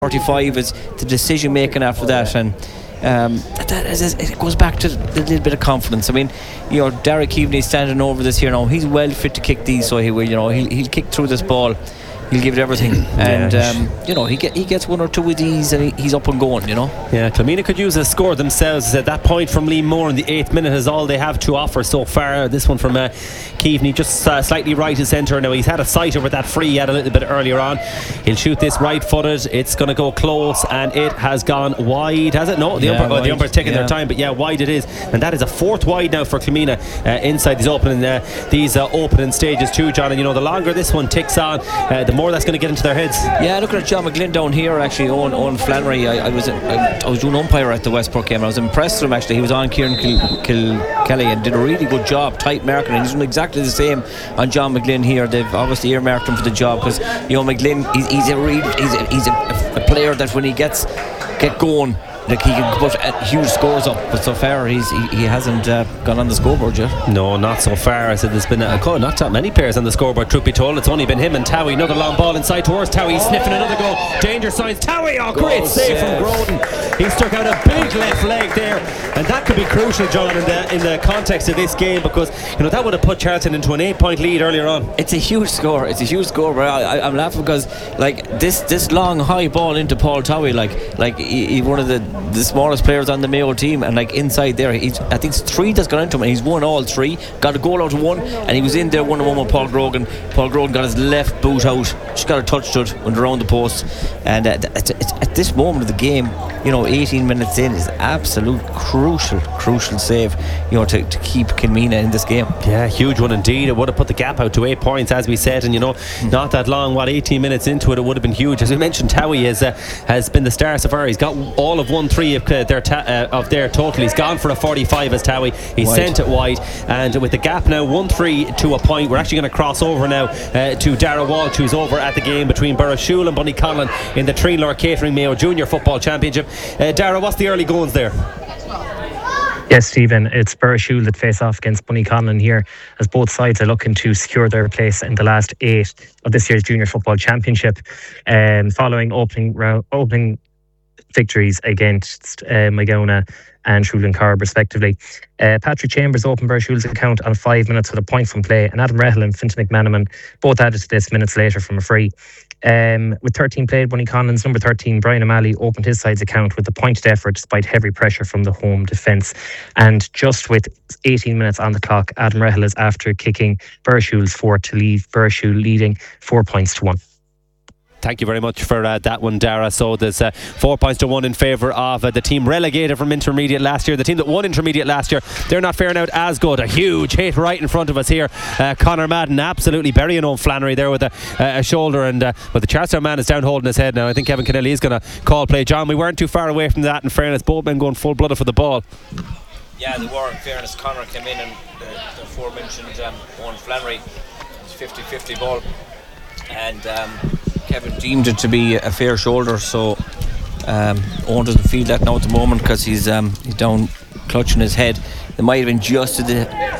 45 is the decision making after that, and it goes back to a little bit of confidence. I mean, Derek Keaveney standing over this here now. He's well fit to kick these, so he will. He'll kick through this ball. He'll give it everything, and he gets one or two of these, and he's up and going. Yeah, Clonmena could use a score themselves. At that point from Liam Moore in the 8th minute is all they have to offer so far. This one from Keaveney, just slightly right of centre. Now he's had a sighter with that free he had a little bit earlier on. He'll shoot this right-footed. It's going to go close, and it has gone wide. Has it? No, the umpire's taking their time, but wide it is, and that is a 4th wide now for Clonmena inside these opening stages too, John. And the longer this one ticks on, the more that's going to get into their heads. Yeah, looking at John McGlynn down here, actually, Owen Flannery. I was doing umpire at the Westport game. I was impressed with him, actually. He was on Kieran Kelly and did a really good job, tight marking, and he's doing exactly the same on John McGlynn here. They've obviously earmarked him for the job because McGlynn, he's a player that when he get going, like, he can put huge scores up, but so far he hasn't gone on the scoreboard yet. No, not so far. I said there's been not that many players on the scoreboard, truth be told. It's only been him and Towie. Another long ball inside towards Towie. He's sniffing another goal. Danger signs. Towie, great save from Groden. He stuck out a big left leg there, and that could be crucial, John, in the context of this game, because that would have put Charlton into an 8-point lead earlier on. It's a huge score. But I'm laughing because this long high ball into Paul Towie, like he's one of the smallest players on the Mayo team, and inside there, I think it's 3 that's gone into him, and he's won all 3. Got a goal out of 1, and he was in there 1-on-1 with Paul Grogan. Paul Grogan got his left boot out, just got a touch to it, went around the post, and at this moment of the game, 18 minutes in, is absolute crucial save, to keep Clonmena in this game. Yeah, huge one indeed. It would have put the gap out to 8 points, as we said, and not that long, 18 minutes into it, it would have been huge. As we mentioned, Towie has been the star so far. He's got all of 1-3 of their total. He's gone for a 45 as Towie. He's sent it wide, and with the gap now 1-3 to a point, we're actually going to cross over now to Dara Walsh, who's over at the game between Burrishoole and Bunnyconlon in the Treenlaw Catering Mayo Junior Football Championship. Dara, what's the early goings there? Yes, Stephen, it's Burrishoole that face off against Bunnyconlon here, as both sides are looking to secure their place in the last 8 of this year's Junior Football Championship, following opening victories against Magona and Shrewland Carb respectively. Patrick Chambers opened Burrishoole's account on 5 minutes with a point from play, and Adam Rehel and Fintan McManaman both added to this minutes later from a free. With 13 played, Bunnyconlon's number 13 Brian O'Malley opened his side's account with a pointed effort despite heavy pressure from the home defence, and just with 18 minutes on the clock, Adam Rehel is after kicking Burrishoole's 4 to leave Burrishoole leading 4 points to 1. Thank you very much for that one, Dara. So there's 4 points to 1 in favour of the team relegated from intermediate last year. The team that won intermediate last year, they're not faring out as good. A huge hit right in front of us here. Conor Madden absolutely burying Owen Flannery there with a shoulder, and but the Charlestown man is down holding his head now. I think Kevin Kennelly is going to call play. John, we weren't too far away from that, in fairness. Both men going full-blooded for the ball. Yeah, they were. In fairness, Conor came in, and the aforementioned Owen Flannery, 50-50 ball, and Kevin deemed it to be a fair shoulder, so Owen doesn't feel that now at the moment because he's down clutching his head. There might have been just a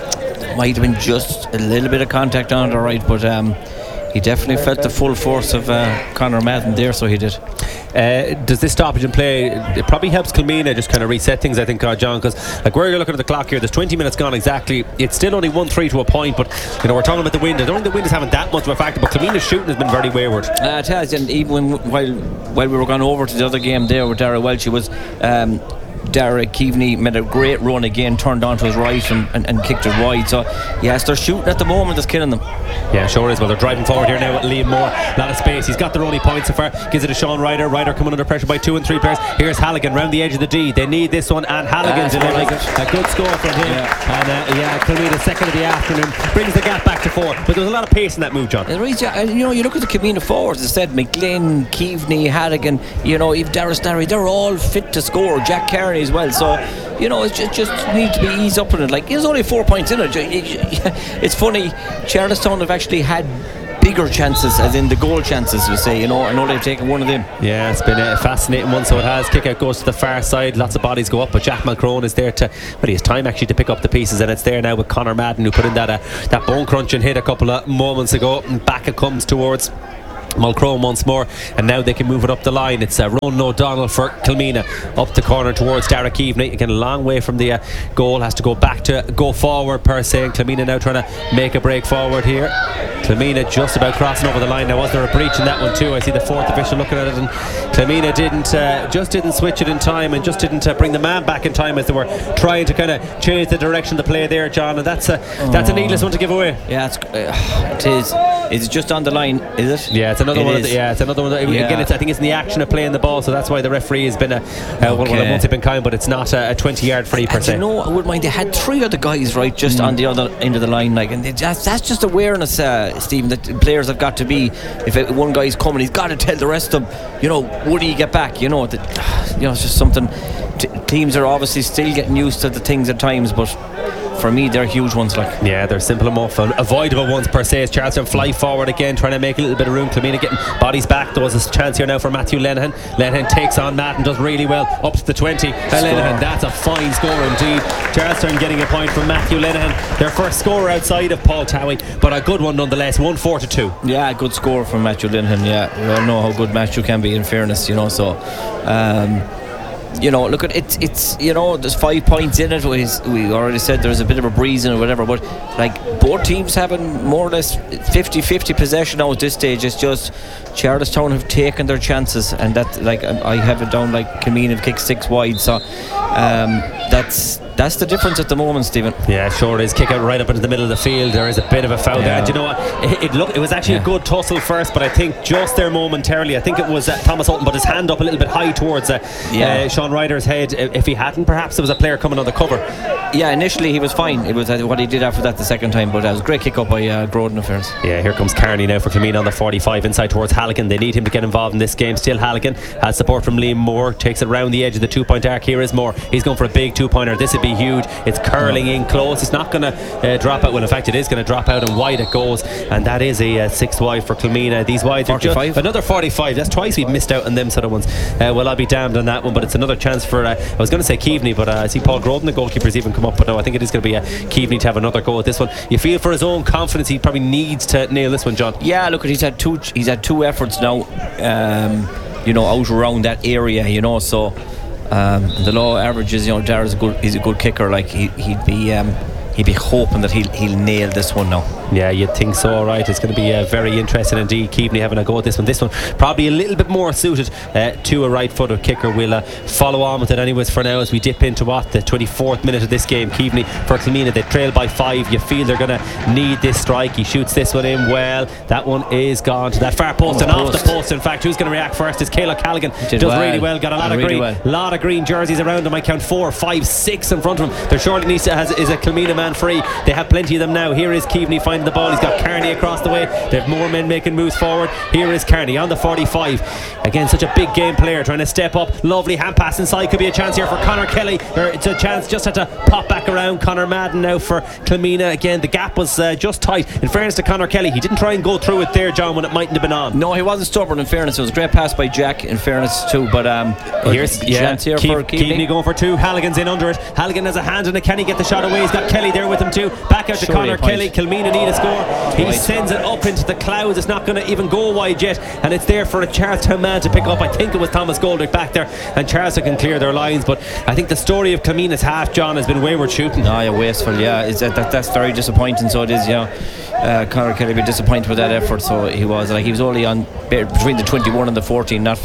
little bit of contact on it, alright, but he definitely felt the full force of Conor Madden there, so he did. Does this stoppage in play, it probably helps Clonmena just kind of reset things, I think, John, because where you're looking at the clock here, there's 20 minutes gone exactly. It's still only 1-3 to a point, but we're talking about the wind. I don't think the wind is having that much of a factor, but Clonmena's shooting has been very wayward. It has, and even while we were going over to the other game there with Dara Welch, it was Derek Keaveney made a great run again, turned onto his right and kicked it wide. So yes, they're shooting at the moment that's killing them. Yeah, sure is. Well, they're driving forward here now with Liam Moore. A lot of space. He's got their only points so far. Gives it to Sean Ryder. Ryder coming under pressure by 2 and 3 players. Here's Halligan round the edge of the D. They need this one, and Halligan delivers a good score from him. And Clonmena second of the afternoon brings the gap back to 4. But there was a lot of pace in that move, John. You look at the Clonmena forwards instead. McGlynn, Keaveney, Halligan. Even Dara Starry. They're all fit to score. Jack Kearney as well. So it just needs to be eased up in it. Like, there's only 4 points in it. It's funny, Charlestown have actually had bigger chances, as in the goal chances, we say. I know they've taken one of them. Yeah, it's been a fascinating one, so it has. Kick out goes to the far side, lots of bodies go up, but Jack Mulcrone is there he has time actually to pick up the pieces, and it's there now with Conor Madden, who put in that bone crunching hit a couple of moments ago, and back it comes towards Mulchrone once more, and now they can move it up the line. It's Ronan O'Donnell for Kilmeena, up the corner towards Dara Keaveney. Again, a long way from the goal, has to go forward per se, and Kilmeena now trying to make a break forward here. Kilmeena just about crossing over the line. Now, was there a breach in that one too? I see the fourth official looking at it, and Kilmeena didn't switch it in time, and just didn't bring the man back in time as they were trying to kind of change the direction of the play there, John, and that's a needless one to give away. Yeah, it is. Is it just on the line, is it? Yeah, it's another one. It's another one. Again, I think it's in the action of playing the ball, so that's why the referee has been once been kind, but it's not a 20-yard free per se. You know, I wouldn't mind. They had three other guys right just on the other end of the line, like, and that's just awareness, Stephen, that players have got to be. If one guy's coming, he's got to tell the rest of them, you know, would he get back? You know, it's just something. Teams are obviously still getting used to the things at times, but for me, they're huge ones. Like, yeah, they're simple enough, avoidable ones per se. As Charleston fly forward again, trying to make a little bit of room. Kilmeena getting bodies back. There was a chance here now for Matthew Lenihan. Lenihan takes on Madden, does really well up to the 20. Lenihan, that's a fine score indeed. Charleston getting a point from Matthew Lenihan, their first score outside of Paul Towie, but a good one nonetheless. 1-4-2. Yeah, good score from Matthew Lenihan. Yeah, we all know how good Matthew can be, in fairness, you know. So you know, look at it. It's, you know, there's 5 points in it. We already said there's a bit of a breeze in it or whatever, but like both teams having more or less 50-50 possession now at this stage. It's just Charlestown have taken their chances, and that, like, I have it down like Kilmeena have kicked 6 wide. So that's the difference at the moment, Stephen. Yeah, sure it is. Kick out right up into the middle of the field. There is a bit of a foul there. And you know what? It was actually a good tussle first, but I think just there momentarily, I think it was Thomas Hutton put his hand up a little bit high towards Sean Ryder's head. If he hadn't, perhaps there was a player coming on the cover. Yeah, initially he was fine. It was what he did after that the second time, but it was a great kick up by Groden Affairs. Yeah, here comes Kearney now for Kilmeena on the 45 inside towards Halligan. They need him to get involved in this game. Still Halligan has support from Liam Moore, takes it round the edge of the 2-point arc. Here is Moore. He's going for a big 2-pointer. This would be huge. It's curling in close. It's not going to drop out. Well, in fact, it is going to drop out, and wide it goes, and that is a 6th wide for Kilmeena. These wides are just another 45. That's twice we've missed out on them sort of ones. Well, I'll be damned on that one, but it's another chance for I was going to say Keaveney, but I see Paul Groden, the goalkeeper's even come up, but no, I think it is going to be Keaveney to have another go at this one. You feel for his own confidence he probably needs to nail this one, John. Yeah, look, he's had two efforts now, you know, out around that area, you know, so the low averages, you know, Dara's he's a good kicker. Like, he'd be hoping that he'll nail this one now. Yeah, you'd think so. All right, it's going to be very interesting indeed. Keaveney having a go at this one probably a little bit more suited to a right-footed kicker. We'll follow on with it anyways for now as we dip into the 24th minute of this game. Keaveney for Kilmeena, they trail by 5. You feel they're going to need this strike. He shoots this one in well. That one is gone to that far post and off the post. In fact, who's going to react first is Kayla Callaghan. Does really well. Got a lot of green jerseys around him. I count 4, 5, 6 in front of him. There surely needs to is a Kilmeena man free. They have plenty of them now. Here is Keaveney finding the ball. He's got Kearney across the way. They have more men making moves forward. Here is Kearney on the 45. Again, such a big game player trying to step up. Lovely hand pass inside. Could be a chance here for Conor Kelly. It's a chance, just had to pop back around. Conor Madden now for Kilmeena. Again, the gap was just tight. In fairness to Conor Kelly, he didn't try and go through it there, John, when it mightn't have been on. No, he wasn't stubborn, in fairness. It was a great pass by Jack, in fairness too. But here's chance here for Keaveney going for 2. Halligan's in under it. Halligan has a hand in it. Can he get the shot away? He's got Kelly there with him too. Back out to Conor Kelly. Kilmeena need a score. He sends it up into the clouds. It's not going to even go wide yet, and it's there for a Charlestown man to pick up. I think it was Thomas Goldrick back there, and Charlestown can clear their lines. But I think the story of Kilmeena's half, John, has been wayward shooting. Yeah, wasteful. Yeah, that's very disappointing. So it is. Yeah, Conor Kelly be disappointed with that effort. So he was only on between the 21 and the 14, not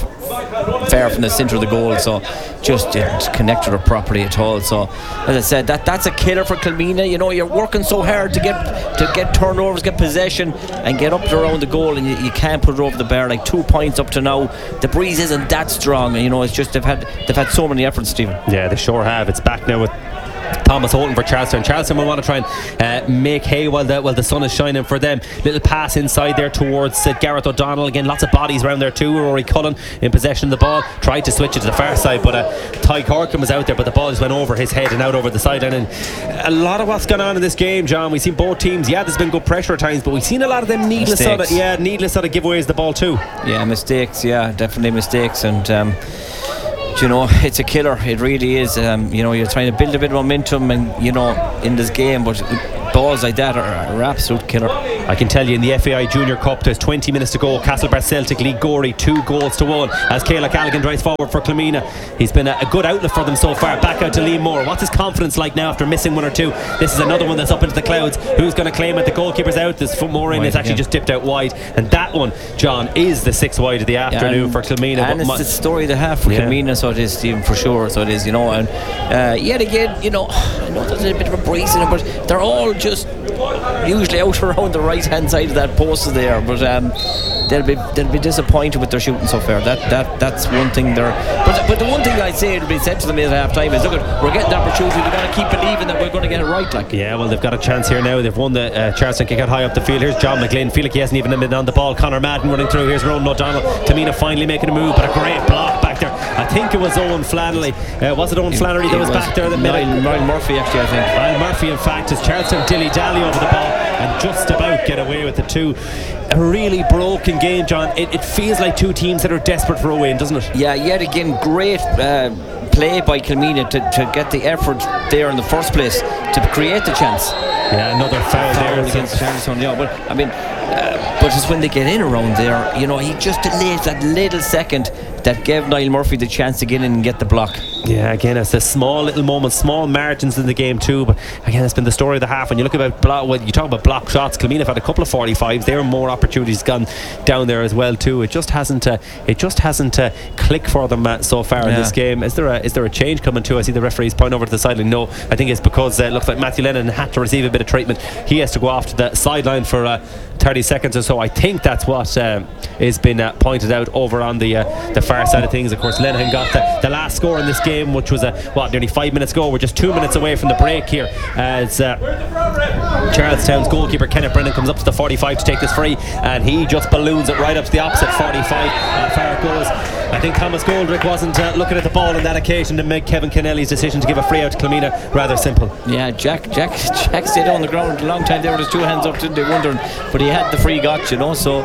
far from the centre of the goal. So just didn't connect with it properly at all. So as I said, that's a killer for Kilmeena. You know, you're working so hard to get turnovers, get possession, and get up to around the goal, and you can't put it over the bar. Like 2 points up to now, the breeze isn't that strong. You know, it's just they've had so many efforts, Stephen. Yeah, they sure have. It's back now with Thomas Holton for Charlestown. Charlestown will want to try and make hay while the sun is shining for them. Little pass inside there towards Gareth O'Donnell. Again, lots of bodies around there too. Rory Cullen in possession of the ball, tried to switch it to the far side, but Ty Corkin was out there, but the ball just went over his head and out over the sideline. And a lot of what's gone on in this game, John, we've seen both teams, there's been good pressure at times, but we've seen a lot of them needless sort of giveaways the ball too. Yeah, mistakes. Yeah, definitely mistakes. And you know, it's a killer. It really is. You know, you're trying to build a bit of momentum, and you know, in this game, but balls like that are absolute killer. I can tell you in the FAI Junior Cup there's 20 minutes to go. Castlebar Celtic lead Gorey 2-1 as Cialan Callaghan drives forward for Clomena. He's been a good outlet for them so far. Back out to Liam Moore. What's his confidence like now after missing one or two? This is another one that's up into the clouds. Who's going to claim it? The goalkeeper's out. There's more in. It's actually just dipped out wide, and that one, John, is the 6th wide of the afternoon for Clomena. And it's the story of the half for Clomena, so it is, Stephen, for sure. So it is, and yet again, I know there's a bit of a breeze in it, but they're all just usually out around the right hand side of that post there. But they'll be disappointed with their shooting so far. That's one thing there. But the one thing I'd say to be said to them at half time is, look, we're getting the opportunity. We've got to keep believing that we're going to get it right. Well, they've got a chance here now. They've won the Charleston kick out high up the field. Here's John McGlynn. Feel like he hasn't even been on the ball. Conor Madden running through. Here's Ronan O'Donnell. Clomena finally making a move, but a great block back there. I think it was Owen Flannery. Was it Owen Flannery that was back there? Niall Murphy, actually, I think. Niall Murphy, in fact, as Charleston dilly-dally over the ball and just about get away with the two. A really broken game, John. It feels like two teams that are desperate for a win, doesn't it? Yeah, yet again, great play by Clomena to get the effort there in the first place to create the chance. Yeah, another foul there against Charleston. But it's when they get in around there, he just delays that little second that gave Niall Murphy the chance to get in and get the block. Yeah, again, it's a small little moment, small margins in the game too. But again, it's been the story of the half. When you look about when you talk about block shots, Clomena have had a couple of 45s. There are more opportunities gone down there as well too. It just hasn't clicked for them so far in this game. Is there a change coming too? I see the referees point over to the sideline. No, I think it's because it looks like Matthew Lennon had to receive a bit of treatment. He has to go off to the sideline for 30 seconds or so. I think that's what has been pointed out over on the far side of things. Of course, Lennon got the last score in this game, which was nearly 5 minutes ago. We're just 2 minutes away from the break here as Charlestown's goalkeeper Kenneth Brennan comes up to the 45 to take this free, and he just balloons it right up to the opposite 45. Far it goes. I think Thomas Goldrick wasn't looking at the ball on that occasion to make Kevin Kennelly's decision to give a free out to Clomena rather simple. Yeah, Jack stayed on the ground a long time there with his two hands up, didn't they, wondering, but he had the free got, so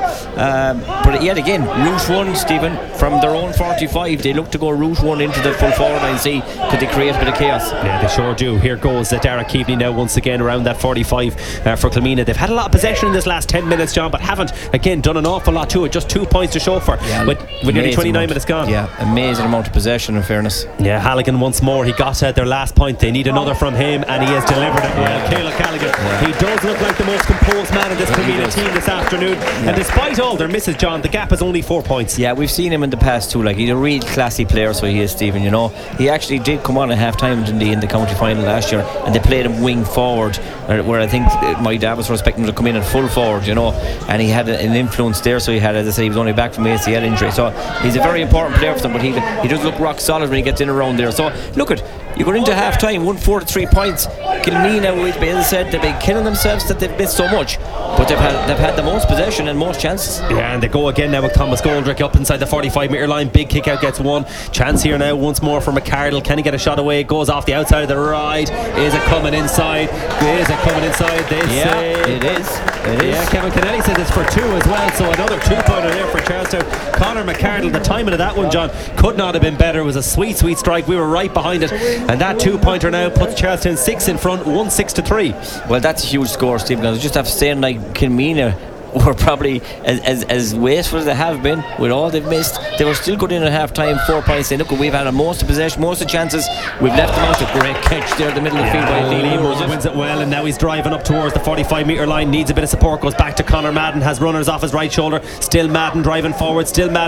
but yet again, route one, Stephen, from their own 45, they look to go route one into the full forward line. See, could they create a bit of chaos? Yeah, they sure do. Here goes Derek Keaveney now once again around that 45 for Clomena. They've had a lot of possession in this last 10 minutes, John, but haven't again done an awful lot to it. Just 2 points to show for with nearly 29 minutes gone. Yeah, amazing amount of possession, in fairness. Yeah, Halligan once more. He got their last point. They need another from him, and he has delivered it well. Cialan Callaghan, he does look like the most composed man in this Clomena team this afternoon, and despite all their misses, John, the gap is only 4 points. Yeah, we've seen him in the past too. He's a real classy player, so he is, Stephen. He actually did come on at half time in the county final last year, and they played him wing forward, where I think my dad was expecting him to come in at full forward, and he had an influence there. So he had, as I say, he was only back from ACL injury, so he's a very important player for them. But he does look rock solid when he gets in around there. So look at, you go into half time 1-4 to 3 points. Clomena, as I said, they've been killing themselves that they've missed so much, but they've had the most possession and most chances. Yeah, and they go again now with Thomas Goldrick up inside the 45 metre line. Big kick out gets one. Chance here now once more for McCardle. Can he get a shot away? Goes off the outside of the right. Is it coming inside? Is it coming inside? It is. Yeah, Kevin Kennelly said it's for 2 as well, so another 2-pointer there for Charlestown. Conor McCardle, the timing of that one, John, could not have been better. It was a sweet strike. We were right behind it, and that 2-pointer now puts Charlestown 6 in front, 6 to 3. Well, that's a huge score, Stephen. I just have to say, Clomena were probably as wasteful as they have been with all they've missed. They were still good in at half time, 4 points. Saying, look, we've had most of possession, most of the chances, we've left them out. A great catch there in the middle of the field by Liam. Wins it well, and now he's driving up towards the 45 metre line, needs a bit of support, goes back to Conor Madden, has runners off his right shoulder, still Madden driving forward,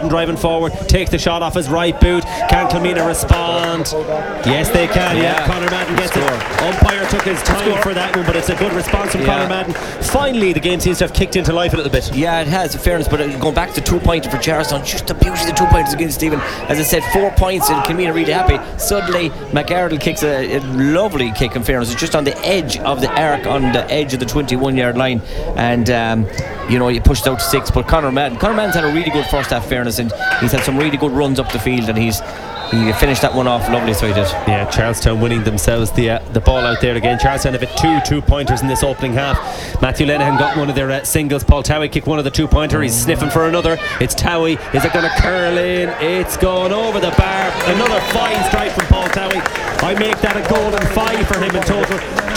takes the shot off his right boot. Can Clomena respond? Yes, they can. Yeah, Conor Madden gets it. Umpire took his time for that one, but it's a good response from Conor Madden. Finally, the game seems to have kicked into life a little bit. Yeah, it has, in fairness, but going back to 2-pointer for Charlestown, just the beauty of the 2 pointers against Stephen. As I said, 4 points and Clomena really happy. Suddenly McArdle kicks a lovely kick, in fairness. It's just on the edge of the arc, on the edge of the 21-yard line, and you pushed out to 6. But Conor Madden's had a really good first half, fairness, and he's had some really good runs up the field, and he finished that one off lovely, so he did. Yeah, Charlestown winning themselves the ball out there again. Charlestown have had 2 2-pointers in this opening half. Matthew Lenihan got one of their singles. Paul Towie kicked one of the 2-pointer. He's sniffing for another. It's Towie. Is it going to curl in? It's gone over the bar. Another fine strike from Paul Towie. I make that a goal and 5 for him in total. 2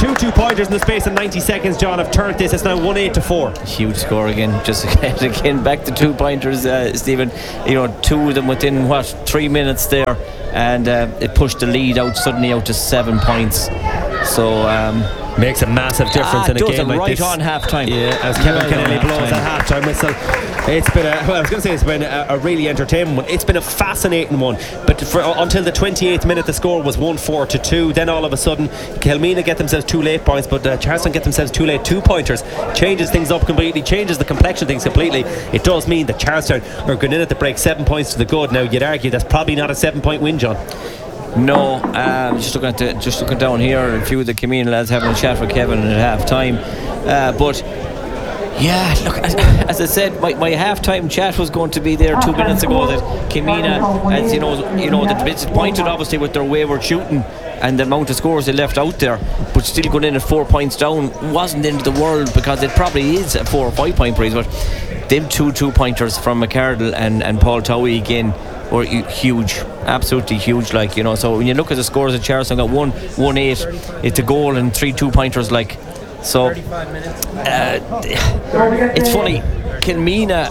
Two 2-pointers in the space of 90 seconds, John, have turned this. It's now 1-8 to 4. Huge score again. Just again back to 2-pointers, Stephen. Two of them within 3 minutes there, and it pushed the lead suddenly out to 7 points. So makes a massive difference in a game like this. Right on half-time. Yeah, as Kevin Kennelly blows that half-time whistle. It's been it's been a really entertaining one. It's been a fascinating one. But until the 28th minute, the score was 1-4 to 2. Then all of a sudden, Kilmena get themselves 2 late points, but Charleston get themselves 2 late 2-pointers. Changes things up completely, changes the complexion of things completely. It does mean that Charlestown are going in at the break 7 points to the good. Now, you'd argue that's probably not a 7-point win, John. No, just looking down here, a few of the Kilmena lads having a chat with Kevin at half time. But yeah, look, as I said, my half-time chat was going to be there 2 minutes ago, that Kilmena, as they're disappointed obviously with their wayward shooting and the amount of scores they left out there, but still going in at 4 points down wasn't the end of the world, because it probably is a 4 or 5 point breeze. But them 2-pointers from McCardle and Paul Towie again were huge, absolutely huge. So when you look at the scores that Charleston got, 1-8, it's a goal and 3 2-pointers. So it's funny, Kilmena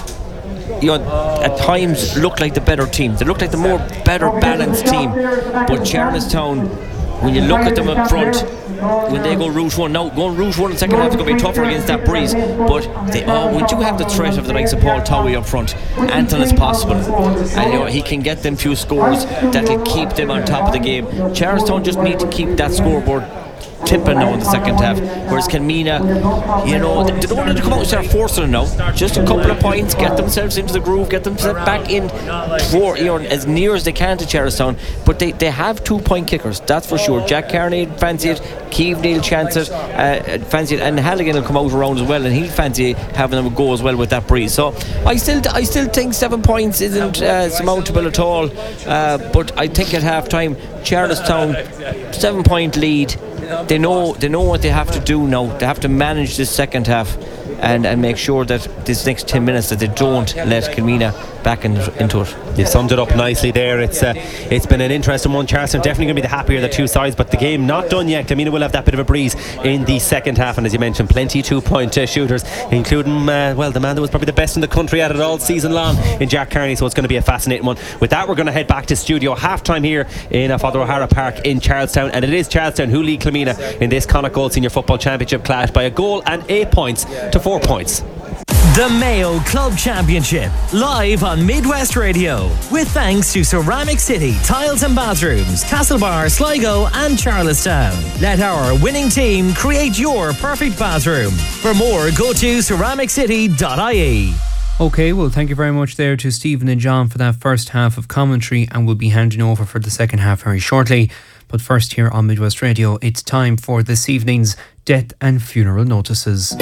at times look like the better team. They look like the better balanced team. But Charlestown, when you look at them up front, when they go route one, now going route one in the second half is going to be tougher against that breeze, but when you have the threat of the likes of Paul Towie up front, Anton is possible, and he can get them few scores that'll keep them on top of the game. Charlestown just need to keep that scoreboard tipping now in the second half, whereas Kilmena, they don't need to come out and start forcing it now. Just a couple of points, get themselves into the groove, get themselves back in for as near as they can to Charlestown. But they have 2-point kickers, that's for sure. Jack Carney fancy it, Keeve Neal chance it, fancy it, and Halligan will come out around as well, and he'll fancy having them go as well with that breeze. So I still think 7 points isn't surmountable at all, but I think at half time Charlestown 7-point lead. They know what they have to do now. They have to manage this second half and make sure that this next 10 minutes that they don't let Kilmena back into it. You've summed it up nicely there. It's been an interesting one. Charleston definitely going to be the happier of the two sides, but the game not done yet. Kilmena will have that bit of a breeze in the second half, and as you mentioned, plenty 2-point shooters, including the man that was probably the best in the country at it all season long in Jack Carney. So it's going to be a fascinating one. With that, we're going to head back to studio. Half-time here in Father O'Hara Park in Charlestown, and it is Charlestown who lead Kilmena in this Connacht Gold Senior Football Championship clash by a goal and 8 points to 4 points. The Mayo Club Championship, live on Midwest Radio, with thanks to Ceramic City Tiles and Bathrooms, Castlebar, Sligo and Charlestown. Let our winning team create your perfect bathroom. For more, go to ceramiccity.ie. OK, well, thank you very much there to Stephen and John for that first half of commentary, and we'll be handing over for the second half very shortly. But first, here on Midwest Radio, it's time for this evening's Death and Funeral Notices.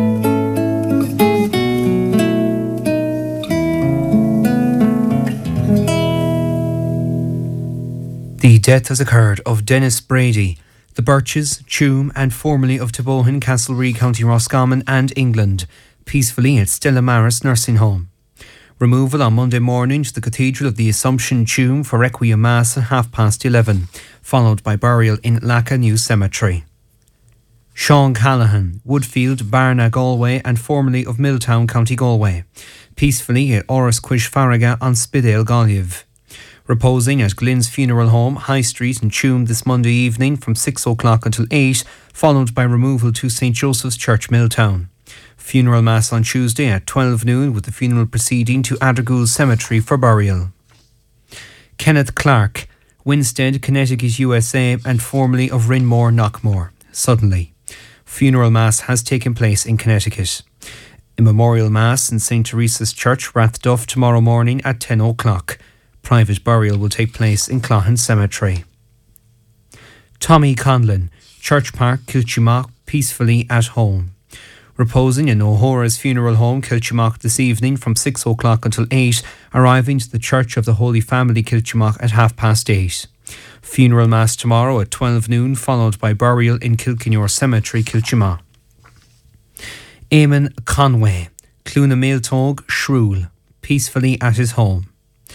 The death has occurred of Dennis Brady, the Birches, Tuam and formerly of Tabohan, Castlereagh, County Roscommon and England, peacefully at Stella Maris Nursing Home. Removal on Monday morning to the Cathedral of the Assumption, Tuam for Requiem Mass at 11:30, followed by burial in Lacka New Cemetery. Sean Callahan, Woodfield, Barna, Galway and formerly of Milltown, County Galway, peacefully at Oris Quish Farraga on Spidale, Galiev. Reposing at Glyn's Funeral Home, High Street in Tuam this Monday evening from 6 o'clock until 8, followed by removal to St Joseph's Church, Milltown. Funeral Mass on Tuesday at 12 noon with the funeral proceeding to Addergoole Cemetery for burial. Kenneth Clark, Winstead, Connecticut, USA and formerly of Rinmore, Knockmore, suddenly. Funeral Mass has taken place in Connecticut. A memorial Mass in St Teresa's Church, Rathduff tomorrow morning at 10 o'clock. Private burial will take place in Cloughan Cemetery. Tommy Conlon, Church Park, Kilchimock, peacefully at home. Reposing in O'Hora's Funeral Home, Kilchimock this evening from 6 o'clock until 8, arriving to the Church of the Holy Family, Kilchimock at 8:30. Funeral Mass tomorrow at 12 noon, followed by burial in Kilkenore Cemetery, Kilchimock. Eamon Conway, Clúna Mailtog, Shrule, peacefully at his home.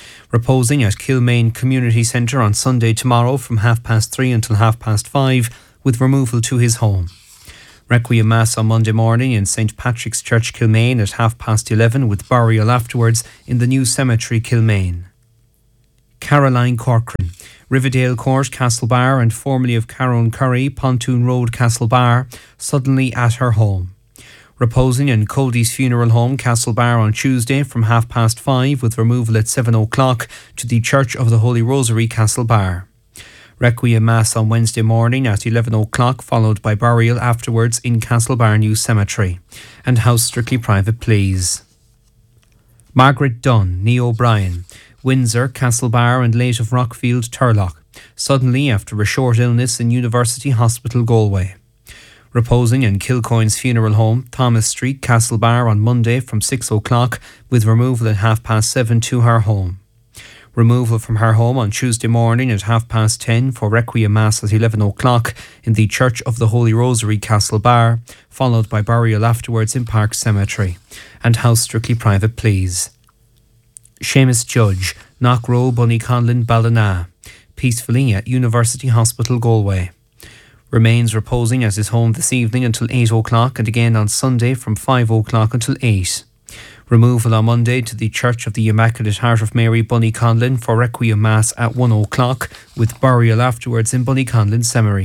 Reposing at Kilmaine Community Centre on Sunday tomorrow from 3:30 until 5:30, with removal to his home. Requiem Mass on Monday morning in St Patrick's Church, Kilmaine at 11:30 with burial afterwards in the new cemetery, Kilmaine. Caroline Corcoran, Riverdale Court, Castlebar, and formerly of Carone Curry, Pontoon Road, Castlebar, suddenly at her home. Reposing in Cody's funeral home, Castlebar, on Tuesday from 5:30 with removal at 7 o'clock to the Church of the Holy Rosary, Castlebar. Requiem Mass on Wednesday morning at 11 o'clock, followed by burial afterwards in Castlebar New Cemetery. And house strictly private, please. Margaret Dunn, Nee O'Brien, Windsor, Castlebar, and late of Rockfield, Turlock, suddenly after a short illness in University Hospital, Galway. Reposing in Kilcoyne's funeral home, Thomas Street, Castlebar, on Monday from 6 o'clock with removal at 7:30 to her home. Removal from her home on Tuesday morning at 10:30 for Requiem Mass at 11 o'clock in the Church of the Holy Rosary, Castlebar, followed by burial afterwards in Park Cemetery. And house strictly private, please. Seamus Judge, Knockrow, Bunnyconlin, Ballina, peacefully at University Hospital, Galway. Remains reposing at his home this evening until 8 o'clock and again on Sunday from 5 o'clock until 8. Removal on Monday to the Church of the Immaculate Heart of Mary, Bunnyconlin, for Requiem Mass at 1 o'clock with burial afterwards in Bunnyconlin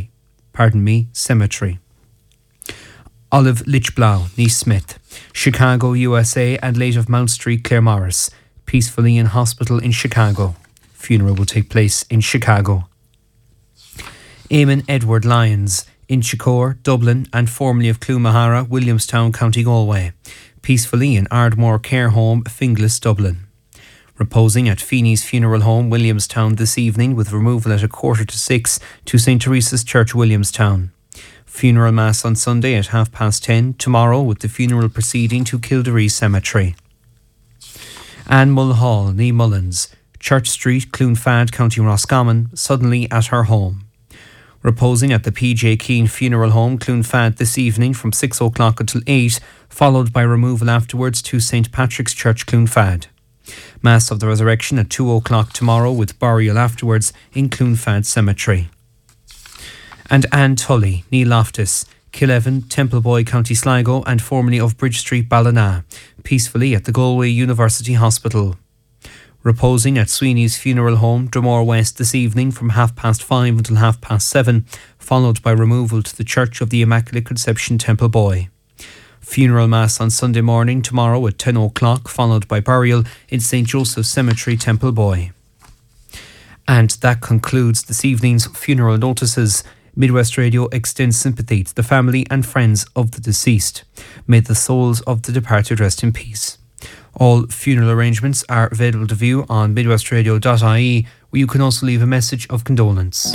Cemetery. Olive Lichblau, Niece Smith, Chicago, USA, and late of Mount Street, Claremorris, peacefully in hospital in Chicago. Funeral will take place in Chicago. Eamon Edward Lyons, Inchicore, Dublin, and formerly of Clonmahara, Williamstown, County Galway, peacefully in Ardmore Care Home, Finglas, Dublin. Reposing at Feeney's Funeral Home, Williamstown, this evening with removal at 5:45 to St Teresa's Church, Williamstown. Funeral Mass on Sunday at 10:30, tomorrow with the funeral proceeding to Kildare Cemetery. Anne Mulhall, Nee Mullins, Church Street, Cloonfad, County Roscommon, suddenly at her home. Reposing at the PJ Keane Funeral Home, Cloonfad, this evening from 6 o'clock until 8, followed by removal afterwards to St Patrick's Church, Cloonfad. Mass of the Resurrection at 2 o'clock tomorrow with burial afterwards in Cloonfad Cemetery. And Anne Tully, Nee Loftus, Killeven, Templeboy, County Sligo, and formerly of Bridge Street, Ballina, peacefully at the Galway University Hospital. Reposing at Sweeney's Funeral Home, Dromore West, this evening from 5:30 until 7:30, followed by removal to the Church of the Immaculate Conception, Templeboy. Funeral Mass on Sunday morning tomorrow at 10 o'clock, followed by burial in St Joseph's Cemetery, Templeboy. And that concludes this evening's funeral notices. Midwest Radio extends sympathy to the family and friends of the deceased. May the souls of the departed rest in peace. All funeral arrangements are available to view on midwestradio.ie, where you can also leave a message of condolence.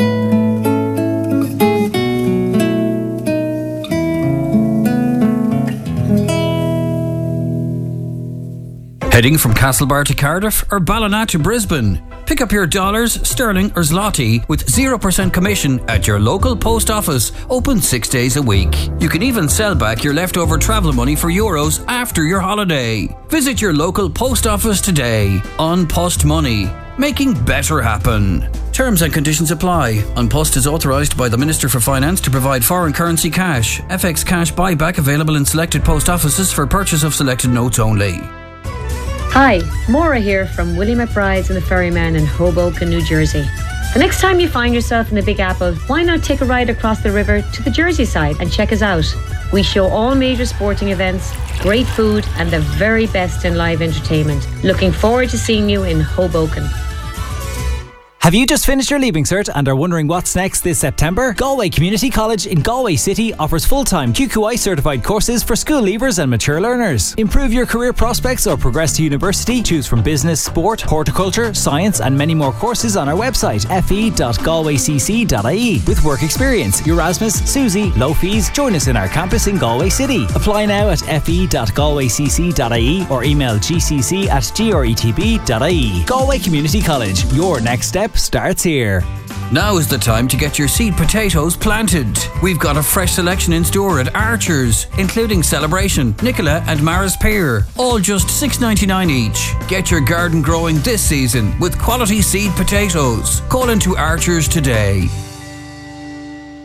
Heading from Castlebar to Cardiff or Ballina to Brisbane? Pick up your dollars, sterling or zloty with 0% commission at your local post office, open 6 days a week. You can even sell back your leftover travel money for euros after your holiday. Visit your local post office today. An Post Money, making better happen. Terms and conditions apply. An Post is authorised by the Minister for Finance to provide foreign currency cash. FX cash buyback available in selected post offices for purchase of selected notes only. Hi, Maura here from Willie McBride's and the Ferryman in Hoboken, New Jersey. The next time you find yourself in the Big Apple, why not take a ride across the river to the Jersey side and check us out? We show all major sporting events, great food and the very best in live entertainment. Looking forward to seeing you in Hoboken. Have you just finished your Leaving Cert and are wondering what's next this September? Galway Community College in Galway City offers full-time QQI certified courses for school leavers and mature learners. Improve your career prospects or progress to university. Choose from business, sport, horticulture, science and many more courses on our website fe.galwaycc.ie. With work experience, Erasmus, Susie, low fees. Join us in our campus in Galway City. Apply now at fe.galwaycc.ie or email gcc@gretb.ie. Galway Community College, your next step starts here. Now is the time to get your seed potatoes planted. We've got a fresh selection in store at Archer's, including Celebration, Nicola and Maris Pear, all just $6.99 each. Get your garden growing this season with quality seed potatoes. Call into Archer's today.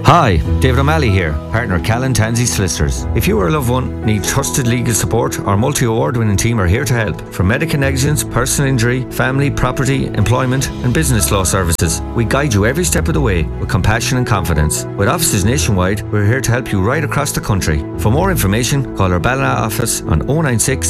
Hi, David O'Malley here, partner Callan Tansey Solicitors. If you or a loved one need trusted legal support, our multi-award-winning team are here to help. From medical negligence, personal injury, family, property, employment and business law services, we guide you every step of the way with compassion and confidence. With offices nationwide, we're here to help you right across the country. For more information, call our Ballina office on 096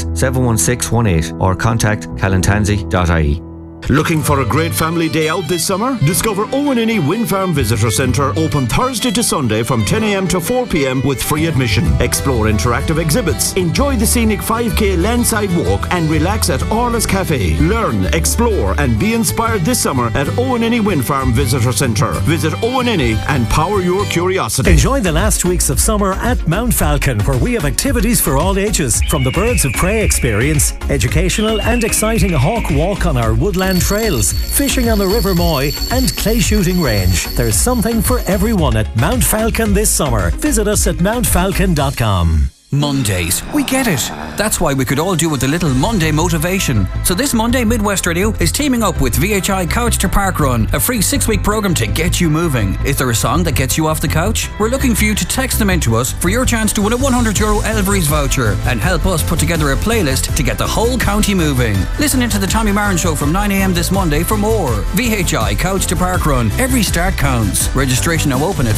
716 18 or contact callantansey.ie. Looking for a great family day out this summer? Discover Owen Innie Wind Farm Visitor Centre, open Thursday to Sunday from 10 a.m. to 4 p.m. with free admission. Explore interactive exhibits, enjoy the scenic 5k landside walk and relax at Orla's Cafe. Learn, explore and be inspired this summer at Owen Innie Wind Farm Visitor Centre. Visit Owen Innie and power your curiosity. Enjoy the last weeks of summer at Mount Falcon, where we have activities for all ages, from the Birds of Prey experience, educational and exciting hawk walk on our woodland trails, fishing on the River Moy and clay shooting range. There's something for everyone at Mount Falcon this summer. Visit us at mountfalcon.com. Mondays. We get it. That's why we could all do with a little Monday motivation. So this Monday, Midwest Radio is teaming up with VHI Couch to Park Run, a free 6-week program to get you moving. Is there a song that gets you off the couch? We're looking for you to text them in to us for your chance to win a €100 Elvery's voucher and help us put together a playlist to get the whole county moving. Listen into the Tommy Marin Show from 9 a.m. this Monday for more. VHI Couch to Park Run. Every start counts. Registration now open at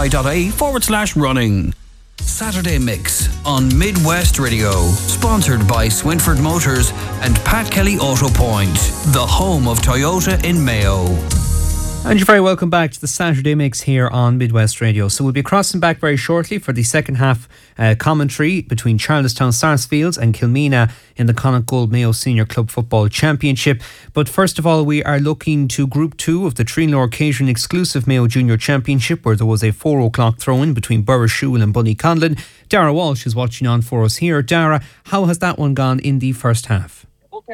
vhi.ie/running. Saturday Mix on Midwest Radio, sponsored by Swinford Motors and Pat Kelly Auto Point, the home of Toyota in Mayo. And you're very welcome back to the Saturday Mix here on Midwest Radio. So we'll be crossing back very shortly for the second half commentary between Charlestown Sarsfields and Kilmena in the Connacht Gold Mayo Senior Club Football Championship. But first of all, we are looking to Group 2 of the Trinlor Occasion exclusive Mayo Junior Championship, where there was a 4 o'clock throw-in between Burrishoole and Bunnyconlin. Dara Walsh is watching on for us here. Dara, how has that one gone in the first half?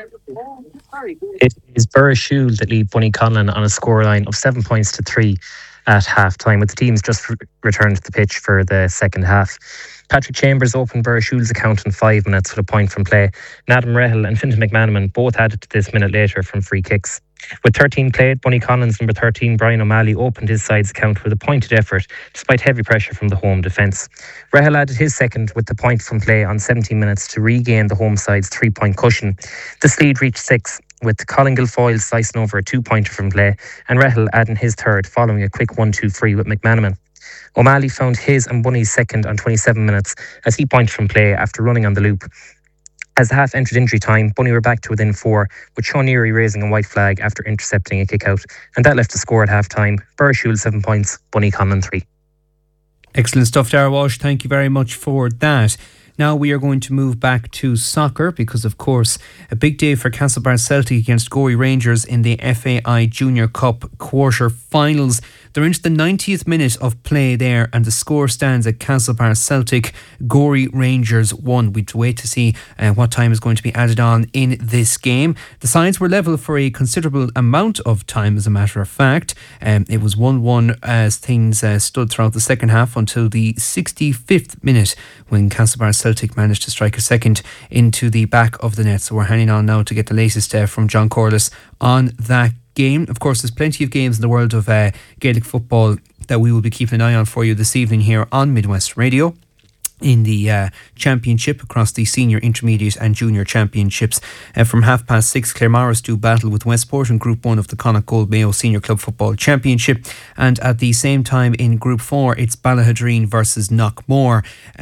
It is Burrishoole that lead Bunnyconlin on a scoreline of 7 points to 3 at half time, with the teams just returned to the pitch for the second half. Patrick Chambers opened Burrishoole's account in 5 minutes with a point from play. Adam Rehel and Fintan McManaman both added to this minute later from free kicks. With 13 played, Bunnyconlin's number 13 Brian O'Malley opened his side's account with a pointed effort despite heavy pressure from the home defence. Rehel added his second with the point from play on 17 minutes to regain the home side's 3-point cushion. This lead reached 6 with Colin Guilfoyle slicing over a 2-pointer from play and Rehel adding his third following a quick 1-2 free with McManaman. O'Malley found his and Bunny's second on 27 minutes as he pointed from play after running on the loop. As the half entered injury time, Bunny were back to within 4, with Sean Neary raising a white flag after intercepting a kick out, and that left the score at half time. Burrishoole 7 points, Bunnyconlin 3. Excellent stuff, Dara Walsh. Thank you very much for that. Now we are going to move back to soccer because, of course, a big day for Castlebar Celtic against Gorey Rangers in the FAI Junior Cup quarter-finals. They're into the 90th minute of play there and the score stands at Castlebar Celtic, Gorey Rangers 1. We'd wait to see what time is going to be added on in this game. The sides were level for a considerable amount of time, as a matter of fact. It was 1-1 as things stood throughout the second half until the 65th minute when Castlebar Celtic managed to strike a second into the back of the net. So we're hanging on now to get the latest from John Corliss on that game. Of course, there's plenty of games in the world of Gaelic football that we will be keeping an eye on for you this evening here on Midwest Radio. In the championship across the senior, intermediate and junior championships. From 6:30, Claremorris do battle with Westport in Group 1 of the Connacht Gold Mayo Senior Club Football Championship, and at the same time in Group 4 it's Ballahadreen versus Knockmore.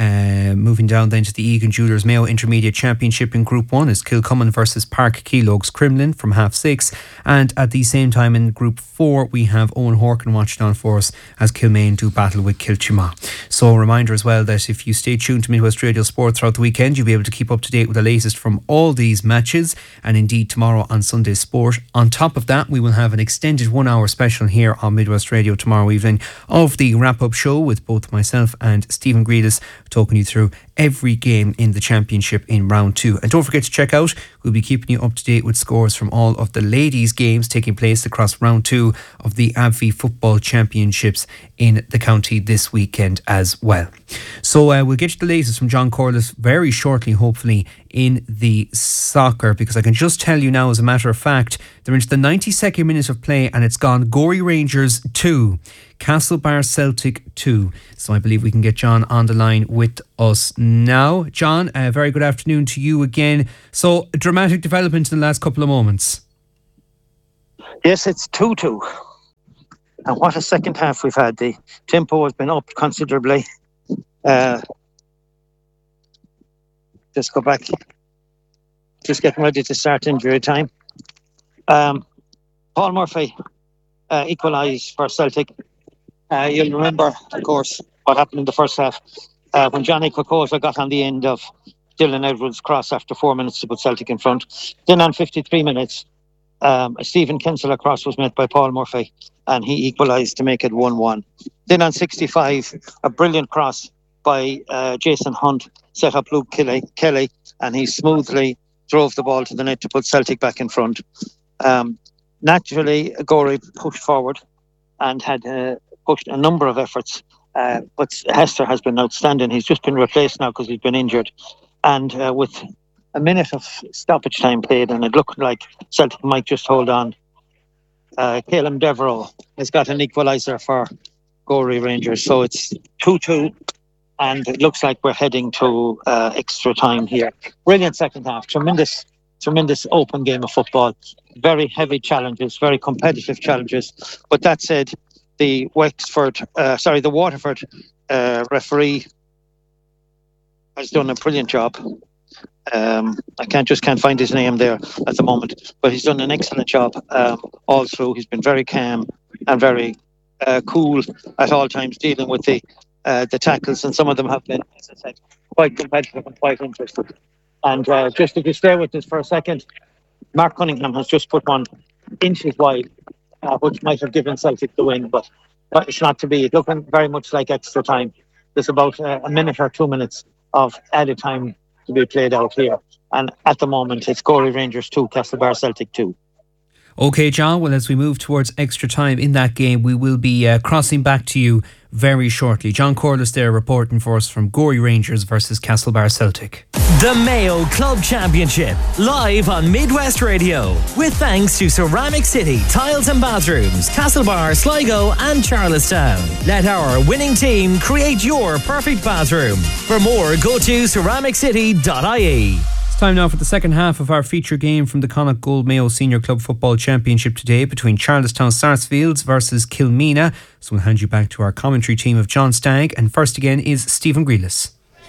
Moving down then to the Egan Jewellers Mayo Intermediate Championship in Group 1 is Kilcummin versus Park Keelogs Crumlin from 6:30, and at the same time in Group 4 we have Owen Horkin watching on for us as Kilmaine do battle with Kilchima. So a reminder as well that if you stay tuned to Midwest Radio Sport throughout the weekend, you'll be able to keep up to date with the latest from all these matches, and indeed tomorrow on Sunday Sport. On top of that, we will have an extended 1 hour special here on Midwest Radio tomorrow evening of the wrap-up show with both myself and Stephen Greedis talking you through every game in the championship in round 2. And don't forget to check out, we'll be keeping you up to date with scores from all of the ladies games taking place across round 2 of the ABFI Football Championships in the county this weekend as well. So we'll get you the latest from John Corliss very shortly, hopefully, in the soccer, because I can just tell you now, as a matter of fact, they're into the 92nd minute of play and it's gone Gorey Rangers 2, Castlebar Celtic 2. So I believe we can get John on the line with us now. John, a very good afternoon to you again. So, a dramatic development in the last couple of moments. Yes, it's 2-2. And what a second half we've had. The tempo has been up considerably. Just go back. Just getting ready to start injury time. Paul Murphy equalised for Celtic. You'll remember, of course, what happened in the first half when Johnny Quacosa got on the end of Dylan Edwards' cross after 4 minutes to put Celtic in front. Then on 53 minutes, a Stephen Kinsella cross was met by Paul Murphy and he equalised to make it 1-1. Then on 65, a brilliant cross by Jason Hunt set up Luke Kelly and he smoothly drove the ball to the net to put Celtic back in front. Naturally, Gorey pushed forward and had pushed a number of efforts, but Hester has been outstanding. He's just been replaced now because he's been injured. And with a minute of stoppage time played and it looked like Celtic might just hold on, Caleb Devereux has got an equaliser for Gorey Rangers. So it's 2-2 and it looks like we're heading to extra time here. Brilliant second half, tremendous open game of football, very heavy challenges, very competitive challenges. But that said, the Waterford referee has done a brilliant job. I can't find his name there at the moment, but he's done an excellent job all through. He's been very calm and very cool at all times, dealing with the tackles, and some of them have been, as I said, quite competitive and quite interesting. And just if you stay with this for a second, Mark Cunningham has just put one inches wide, which might have given Celtic the win, but it's not to be. It's looking very much like extra time. There's about a minute or 2 minutes of added time to be played out here. And at the moment, it's Gorey Rangers 2, Castlebar Celtic 2. OK, John, well, as we move towards extra time in that game, we will be crossing back to you very shortly. John Corliss there reporting for us from Gorey Rangers versus Castlebar Celtic. The Mayo Club Championship, live on Midwest Radio, with thanks to Ceramic City Tiles and Bathrooms, Castlebar, Sligo and Charlestown. Let our winning team create your perfect bathroom. For more, go to ceramiccity.ie. It's time now for the second half of our feature game from the Connacht Gold Mayo Senior Club Football Championship today between Charlestown Sarsfields versus Kilmena. So we'll hand you back to our commentary team of John Stagg, and first again is Stephen Grealis.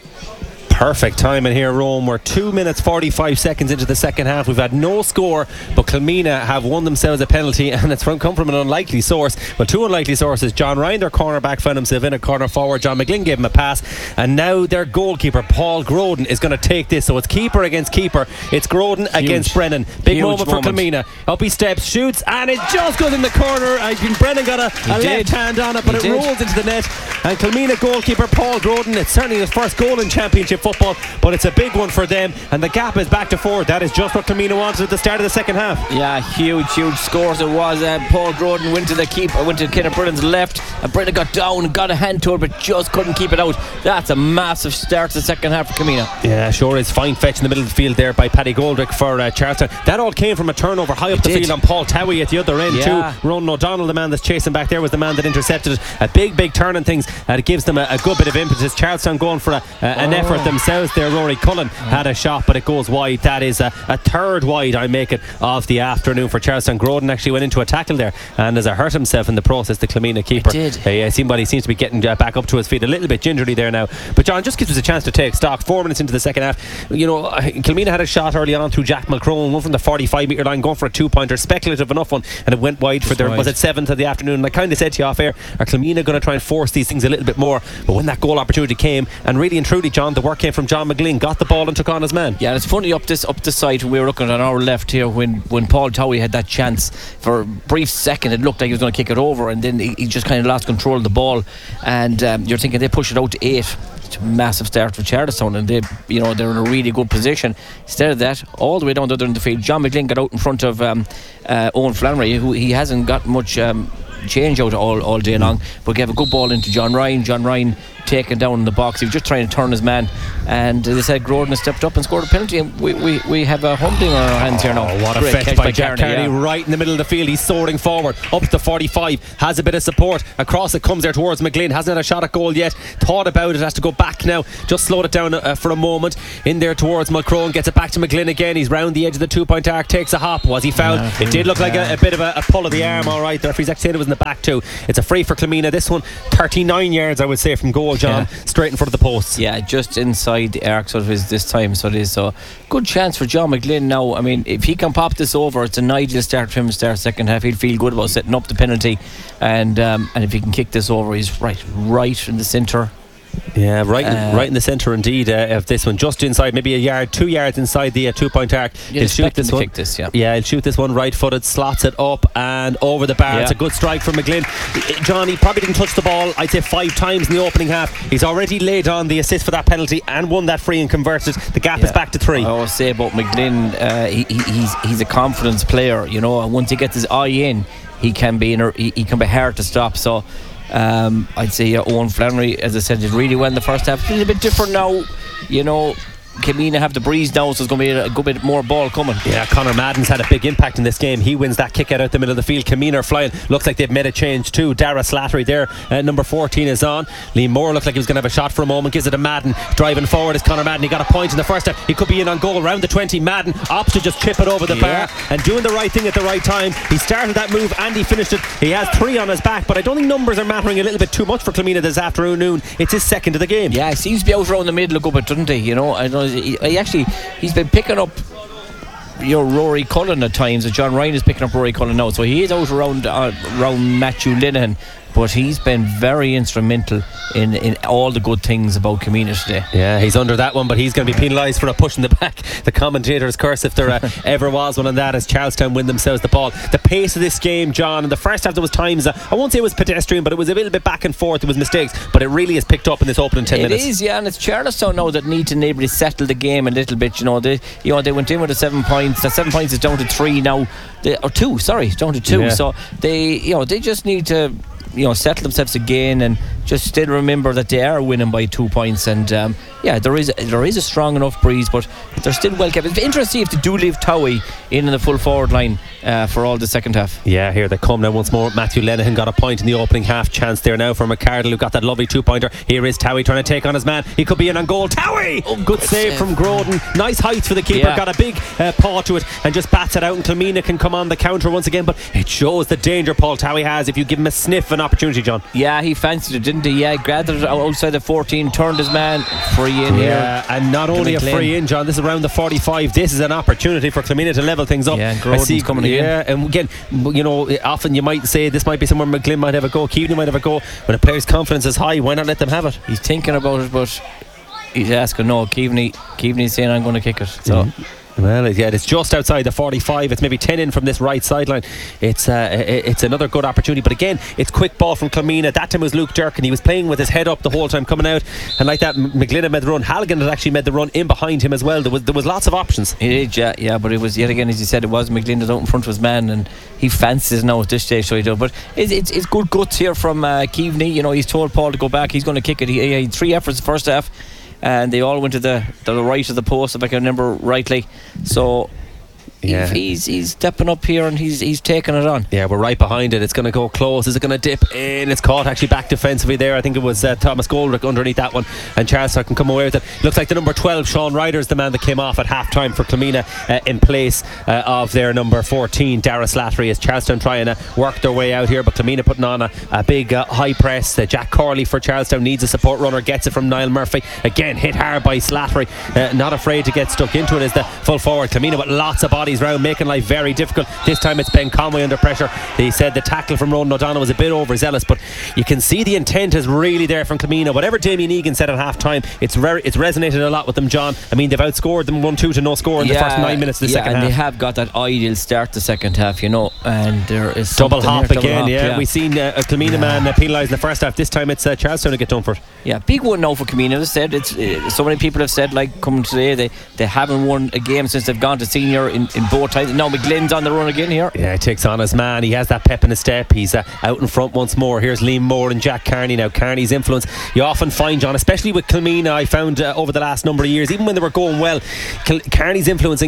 Perfect timing here, Rome. We're 2 minutes 45 seconds into the second half. We've had no score, but Kilmena have won themselves a penalty, and it's come from an unlikely source. Well, two unlikely sources. John Ryan, their cornerback, found himself in a corner forward. John McGlynn gave him a pass, and now their goalkeeper Paul Groden is going to take this. So it's keeper against keeper. It's Groden against Brennan. Big moment for Kilmena. Up he steps, shoots, and it just goes in the corner. I think Brennan got a left hand on it, but it rolls into the net. And Kilmena goalkeeper Paul Groden, it's certainly his first goal in championship football, but it's a big one for them, and the gap is back to 4. That is just what Kilmena wanted at the start of the second half. Yeah, huge scores it was. Paul Groden went to the keeper, went to Kenneth Brennan's left, and Brennan got down, got a hand to it, but just couldn't keep it out. That's a massive start to the second half for Kilmena. Yeah, sure is. Fine fetch in the middle of the field there by Paddy Goldrick for Charleston. That all came from a turnover high up the field on Paul Towie at the other end too. Ronan O'Donnell, the man that's chasing back there, was the man that intercepted it. A big turn and things. It gives them a good bit of impetus. Charleston going for an effort themselves there. Rory Cullen had a shot, but it goes wide. That is a third wide, I make it, of the afternoon for Charleston. Groden actually went into a tackle there and has hurt himself in the process, the Kilmena keeper. He seems to be getting back up to his feet a little bit gingerly there now. But John, just gives us a chance to take stock. 4 minutes into the second half, you know, Kilmena had a shot early on through Jack Mulcrone, one from the 45 metre line, going for a 2-pointer, speculative enough one, and it went wide for their, was it 7th of the afternoon? And I kind of said to you off air, are Kilmena going to try and force these things a little bit more? But when that goal opportunity came, and really and truly, John, the work came from John McGlynn, got the ball and took on his man. Yeah, and it's funny up this side when we were looking on our left here, when Paul Towie had that chance for a brief second, it looked like he was going to kick it over, and then he just kind of lost control of the ball, and you're thinking they push it out to 8. It's a massive start for Charlestown, and they're in a really good position. Instead of that, all the way down the other end of the field, John McGlynn got out in front of Owen Flannery, who he hasn't got much change out all day long, but gave a good ball into John Ryan. John Ryan taken down in the box. He was just trying to turn his man, and they said Grodin has stepped up and scored a penalty, and we have a humbling on our hands here now. What a Great fetch catch by Jack Carney, yeah. right in the middle of the field. He's soaring forward up to 45, has a bit of support across. It comes there towards McGlynn, hasn't had a shot at goal yet, thought about it, has to go back now, just slowed it down for a moment, in there towards Mulcrone, gets it back to McGlynn again. He's round the edge of the 2-point arc, takes a hop. Was he fouled? It did look like a bit of a pull of the arm. Alright, the referee's actually said it was in the back too. It's a free for Clomina. This one 39 yards I would say from goal, John, straight in front of the post. Yeah, just inside the arc sort of is this time, so it is. So good chance for John McGlynn now. I mean, if he can pop this over, it's an ideal start for him to start second half. He'll feel good about setting up the penalty, and if he can kick this over, he's right in the centre. Yeah, right in the centre indeed of this one, just inside, maybe a yard, 2 yards inside the 2-point arc. He'll shoot this one. He'll shoot this one right-footed, slots it up and over the bar. It's a good strike from McGlynn. John, he probably didn't touch the ball, I'd say 5 times in the opening half. He's already laid on the assist for that penalty and won that free and converted. The gap is back to 3. I always say about McGlynn, he's a confidence player, you know, and once he gets his eye in, he can be hard to stop. So I'd say Owen Flannery, as I said, did really well in the first half. A little bit different now, you know. Camina have the breeze now, so there's going to be a good bit more ball coming. Yeah, Conor Madden's had a big impact in this game. He wins that kick out the middle of the field. Camina are flying. Looks like they've made a change too. Dara Slattery there, number 14 is on. Liam Moore looked like he was going to have a shot for a moment. Gives it to Madden. Driving forward is Conor Madden. He got a point in the first half. He could be in on goal round the 20. Madden opts to just chip it over the bar and doing the right thing at the right time. He started that move and he finished it. He has 3 on his back, but I don't think numbers are mattering a little bit too much for Clomina this afternoon. It's his second of the game. Yeah, he seems to be out around the middle a good bit, doesn't he? You know, I know he's been picking up Rory Cullen at times, and John Ryan is picking up Rory Cullen now, so he is out around Matthew Linehan, but he's been very instrumental in all the good things about Camina today. Yeah, he's under that one, but he's going to be penalised for a push in the back. The commentator's curse, if there ever was one on that, as Charlestown win themselves the ball. The pace of this game, John, in the first half there was times, I won't say it was pedestrian, but it was a little bit back and forth. There was mistakes, but it really has picked up in this opening 10 minutes. It is, yeah, and it's Charlestown now that need to maybe settle the game a little bit. You know, they went in with the 7 points. That 7 points is down to 3 now, or 2. Sorry, down to 2. Yeah. So they just need to settle themselves again and just still remember that they are winning by 2 points. And there is a strong enough breeze, but they're still well kept. It's interesting if they do leave Towie in the full forward line for all the second half. Yeah, here they come now once more. Matthew Lenihan got a point in the opening half. Chance there now for McCardle, who got that lovely 2-pointer. Here is Towie trying to take on his man. He could be in on goal. Towie! Good save from Grodin. Nice heights for the keeper. Got a big paw to it and just bats it out, and Clomina can come on the counter once again, but it shows the danger Paul Towie has if you give him a sniff an opportunity, John. Yeah, he fancied it, didn't he? Yeah, grabbed it outside the 14, turned his man, free in here. And not only a free in, John, this is around the 45. This is an opportunity for Clomina to level things up. Yeah, and Grodin's coming again. Yeah, and again, often you might say this might be somewhere McGlynn might have a go, Keaveney might have a go. When a player's confidence is high, why not let them have it? He's thinking about it, but he's asking no. Keaveney's saying I'm going to kick it. So Well, yeah, it's just outside the 45. It's maybe 10 in from this right sideline. It's another good opportunity, but again, it's quick ball from Clomina. That time was Luke Durkin. He was playing with his head up the whole time coming out, and like that, McGlynn made the run. Halligan had actually made the run in behind him as well. There was lots of options. It did, yeah, but it was yet again, as you said, it was McGlynn that out in front of his man, and he fancies now at this stage, so he does. But it's good guts here from Keaveney. You know, he's told Paul to go back. He's going to kick it. He had 3 efforts the first half, and they all went to the right of the post, if I can remember rightly. So he's stepping up here and he's taking it on. Yeah, we're right behind it. It's going to go close. Is it going to dip in? It's caught actually back defensively there. I think it was Thomas Goldrick underneath that one, and Charlestown can come away with it. Looks like the number 12 Sean Ryder is the man that came off at half time for Clomina in place of their number 14 Dara Slattery, as Charlestown trying to work their way out here, but Clomina putting on a big high press. Jack Corley for Charlestown needs a support runner, gets it from Niall Murphy. Again hit hard by Slattery, not afraid to get stuck into it as the full forward. Clomina with lots of bodies round, making life very difficult. This time it's Ben Conway under pressure. They said the tackle from Ronan O'Donnell was a bit overzealous, but you can see the intent is really there from Clomina. Whatever Damien Egan said at half time, it's resonated a lot with them, John. I mean, they've outscored them 1-2 to no score in the first 9 minutes of the second half. And they have got that ideal start the second half, you know, and there is double hop again. Yeah, we've seen a Clomina man penalised in the first half. This time it's Charlestown to get done for it. Yeah, big one now for Clomina. As I said, it's so many people have said, like, coming today, they haven't won a game since they've gone to senior in in both times. Now McGlynn's on the run again here. Yeah, he takes on his man. He has that pep in his step. He's out in front once more. Here's Liam Moore and Jack Carney. Now Carney's influence, you often find, John, especially with Kilmina, I found over the last number of years, even when they were going well, Carney's influence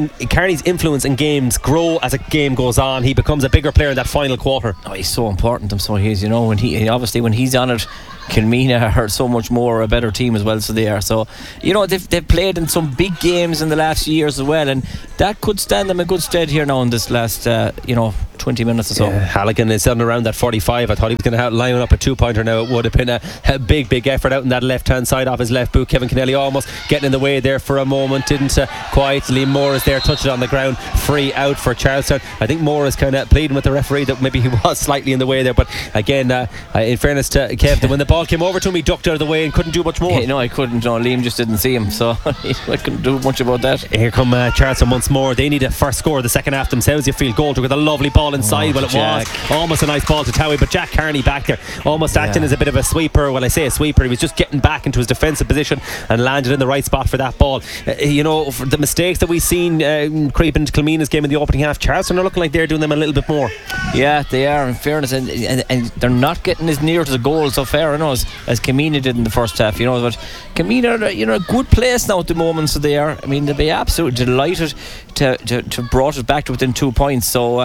in games grow as a game goes on. He becomes a bigger player in that final quarter. Oh, he's so important. So he's, you know, when he's on it, Kilmina are so much more a better team as well. So they are. So, you know, they've played in some big games in the last few years as well, and that could stand them in good stead here now in this last 20 minutes or so. Yeah, Halligan is on around that 45. I thought he was going to line up a 2-pointer now. It would have been a big effort out in that left hand side off his left boot. Kevin Kennelly almost getting in the way there for a moment, didn't quite. Liam Moore is there, touched it on the ground, free out for Charlestown. I think Moore is kind of pleading with the referee that maybe he was slightly in the way there, but again, in fairness to Kev, when the ball came over to him, he ducked out of the way and couldn't do much more. No, he couldn't. No, Liam just didn't see him, so I couldn't do much about that. Here come Charlestown once more. They need a first score of the second half themselves. You feel Goldrick with a lovely ball inside. Well, it was almost a nice ball to Towie, but Jack Carney back there, almost acting as a bit of a sweeper. Well, I say a sweeper, he was just getting back into his defensive position and landed in the right spot for that ball. For the mistakes that we've seen creep into Kilmina's game in the opening half, Charlestown are looking like they're doing them a little bit more. Yeah, they are, in fairness, and they're not getting as near to the goal so far as Kilmina did in the first half, but Kilmina are a good place now at the moment, so they are. I mean, they'll be absolutely delighted to brought it back to within 2 points. So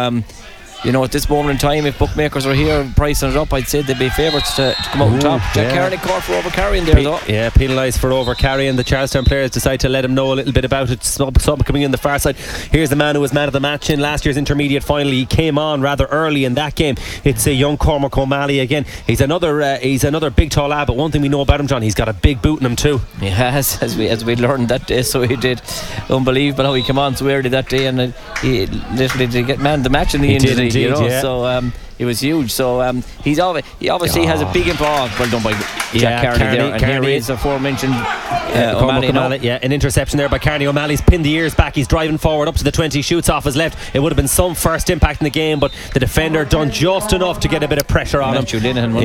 at this moment in time, if bookmakers are here pricing it up, I'd say they'd be favourites to come out on top. Jack Carney caught for overcarrying there though. Yeah, penalised for overcarrying. The Charlestown players decide to let him know a little bit about it. Sub coming in the far side. Here's the man who was man of the match in last year's intermediate final. He came on rather early in that game. It's a young Cormac O'Malley again. He's another big tall lad, but one thing we know about him, John, he's got a big boot in him too. Yes, as we learned that day, so he did. Unbelievable how he came on so early that day, and he literally did get man of the match in the end. Indeed, yeah. So it was huge. So he obviously has a big impact. Well done by Jack Carney there. And here he is, aforementioned O'Malley. Yeah, an interception there by Carney. O'Malley's pinned the ears back. He's driving forward up to the 20, shoots off his left. It would have been some first impact in the game, but the defender done just enough to get a bit of pressure on him.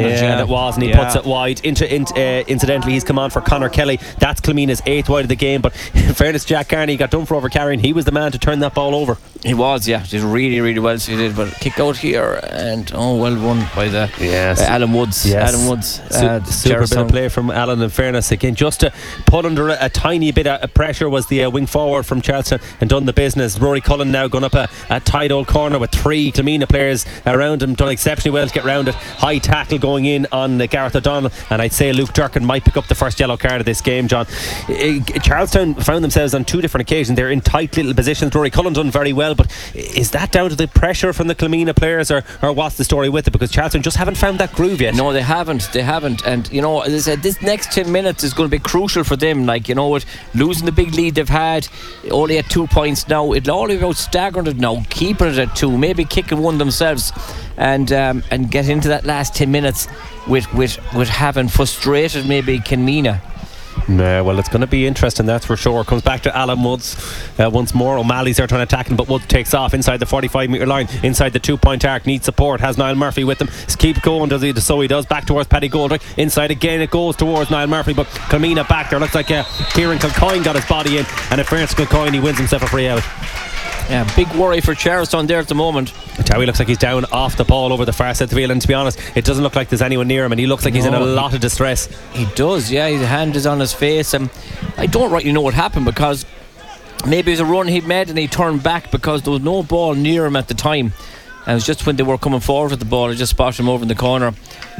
It was, and he puts it wide. Incidentally, he's come on for Conor Kelly. That's Kilmina's 8th wide of the game, but in fairness, Jack Carney got done for overcarrying. He was the man to turn that ball over. He was, yeah. Did really, really well. So he did, but kick out here, and well won by Alan Woods. Yes. Alan Woods. Super bit of play from Alan. In fairness, again, just to put under a tiny bit of pressure was the wing forward from Charlestown and done the business. Rory Cullen now going up a tight old corner with 3 Kilmina players around him, done exceptionally well to get round it. High tackle going in on Gareth O'Donnell, and I'd say Luke Durkin might pick up the first yellow card of this game, John. Charlestown found themselves on 2 different occasions. They're in tight little positions. Rory Cullen done very well, but is that down to the pressure from the Kilmina players, or what's the story with it? Because Charlestown just haven't found that groove yet. No, they haven't, and as I said, this next 10 minutes is going to be crucial for them. With losing the big lead they've had, only at 2 points now, it'll all be about staggering it now, keeping it at 2, maybe kicking one themselves, and get into that last 10 minutes with having frustrated maybe Kilmina. Yeah, well, it's going to be interesting, that's for sure. Comes back to Alan Woods once more. O'Malley's there trying to attack him, but Woods takes off inside the 45 metre line, inside the 2-point arc, needs support, has Niall Murphy with him. Keeps going, so he does, back towards Paddy Goldrick. Inside again, it goes towards Niall Murphy, but Kilmina back there. Looks like Kieran Kilcoyne got his body in, and in fairness to Kilcoyne, he wins himself a free out. Yeah, big worry for Charlestown there at the moment. Towie looks like he's down off the ball over the far side of the field, and to be honest, it doesn't look like there's anyone near him, and he looks like he's in a lot of distress. He does, yeah. His hand is on his face, and I don't rightly know what happened, because maybe it was a run he'd made and he turned back because there was no ball near him at the time, and it was just when they were coming forward with the ball, I just spotted him over in the corner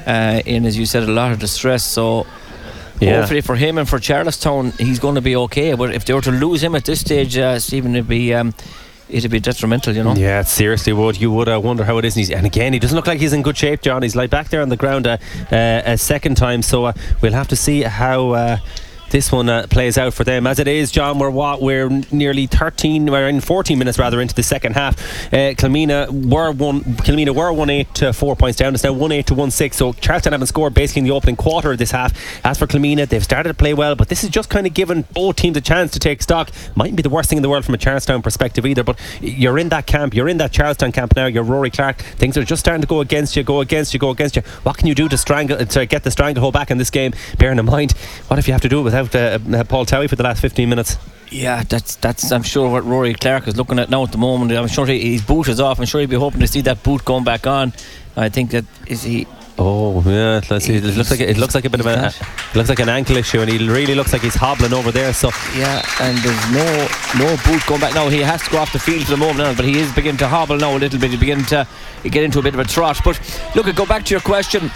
in, as you said, a lot of distress. So hopefully for him and for Charlestown, he's going to be okay. But if they were to lose him at this stage, Stephen, it'd be detrimental, Yeah, it seriously would. You would wonder how it is. And again, he doesn't look like he's in good shape, John. He's like back there on the ground a second time. So we'll have to see how this one plays out for them. As it is, John, we're nearly 14 minutes rather into the second half. Kilmina were 1-8 to 4 points down. It's now 1-8 to 1-6. So Charlestown haven't scored basically in the opening quarter of this half. As for Kilmina, they've started to play well, but this is just kind of giving both teams a chance to take stock. Mightn't be the worst thing in the world from a Charlestown perspective either, but you're in that camp, you're in that Charlestown camp now, you're Rory Clark. Things are just starting to go against you. What can you do to get the stranglehold back in this game? Bearing in mind, what if you have to do it without without Paul Towie for the last 15 minutes. Yeah, that's I'm sure what Rory Clark is looking at now at the moment. I'm sure his boot is off. I'm sure he'll be hoping to see that boot going back on. I think that is he. Oh yeah, let's see. It looks like a bit of looks like an ankle issue, and he really looks like he's hobbling over there. So yeah, and there's no boot going back now. He has to go off the field for the moment now, but he is beginning to hobble now a little bit. He's beginning to get into a bit of a trot. But look, go back to your question.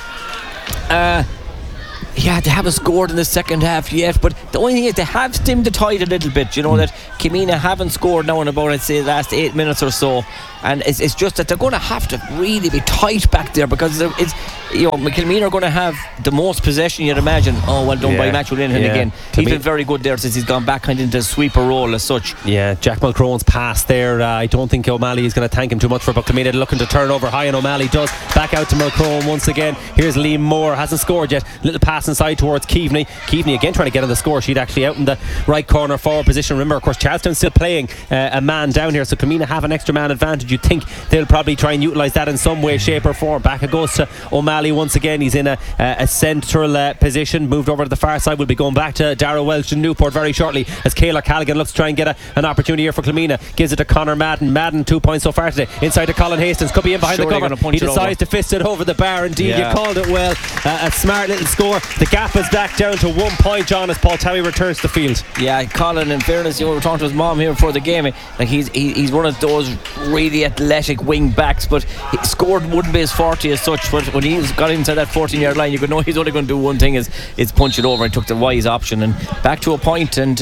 Yeah, they haven't scored in the second half yet, but the only thing is they have stemmed the tide a little bit. You know that Kilmena haven't scored now in about, I'd say, the last 8 minutes or so, and it's just that they're going to have to really be tight back there, because it's, you know, Kilmena are going to have the most possession you'd imagine. Oh, well done by Matthew Linehan again. He's been very good there since he's gone back kind of into a sweeper role as such. Yeah, Jack Mulcrone's pass there. I don't think O'Malley is going to thank him too much for, but Kilmena looking to turn over high, and O'Malley does. Back out to Mulcrone once again. Here's Liam Moore, hasn't scored yet. Little pass inside towards Keaveney. Keaveney again trying to get on the score sheet, actually out in the right corner forward position. Remember, of course, Charlestown still playing a man down here, so Kilmena have an extra man advantage. You'd think they'll probably try and utilise that in some way, shape or form. Back it goes to O'Malley once again. He's in a central position, moved over to the far side. We'll be going back to Darragh Welch in Newport very shortly, as Kayla Callaghan looks to try and get an opportunity here for Kilmena. Gives it to Conor Madden. Madden 2 points so far today. Inside to Colin Hastings, could be in behind the cover. He decides to fist it over the bar. Indeed, you called it well. A smart little score. The gap is back down to 1 point, John, as Paul Towie returns to the field. Yeah, Colin, in fairness, you know, we were talking to his mom here before the game. Like he's one of those really athletic wing backs, but he scored wouldn't be his 40 as such. But when he got inside that 14-yard line, you could know he's only going to do one thing: is punch it over. And took the wise option and back to a point. And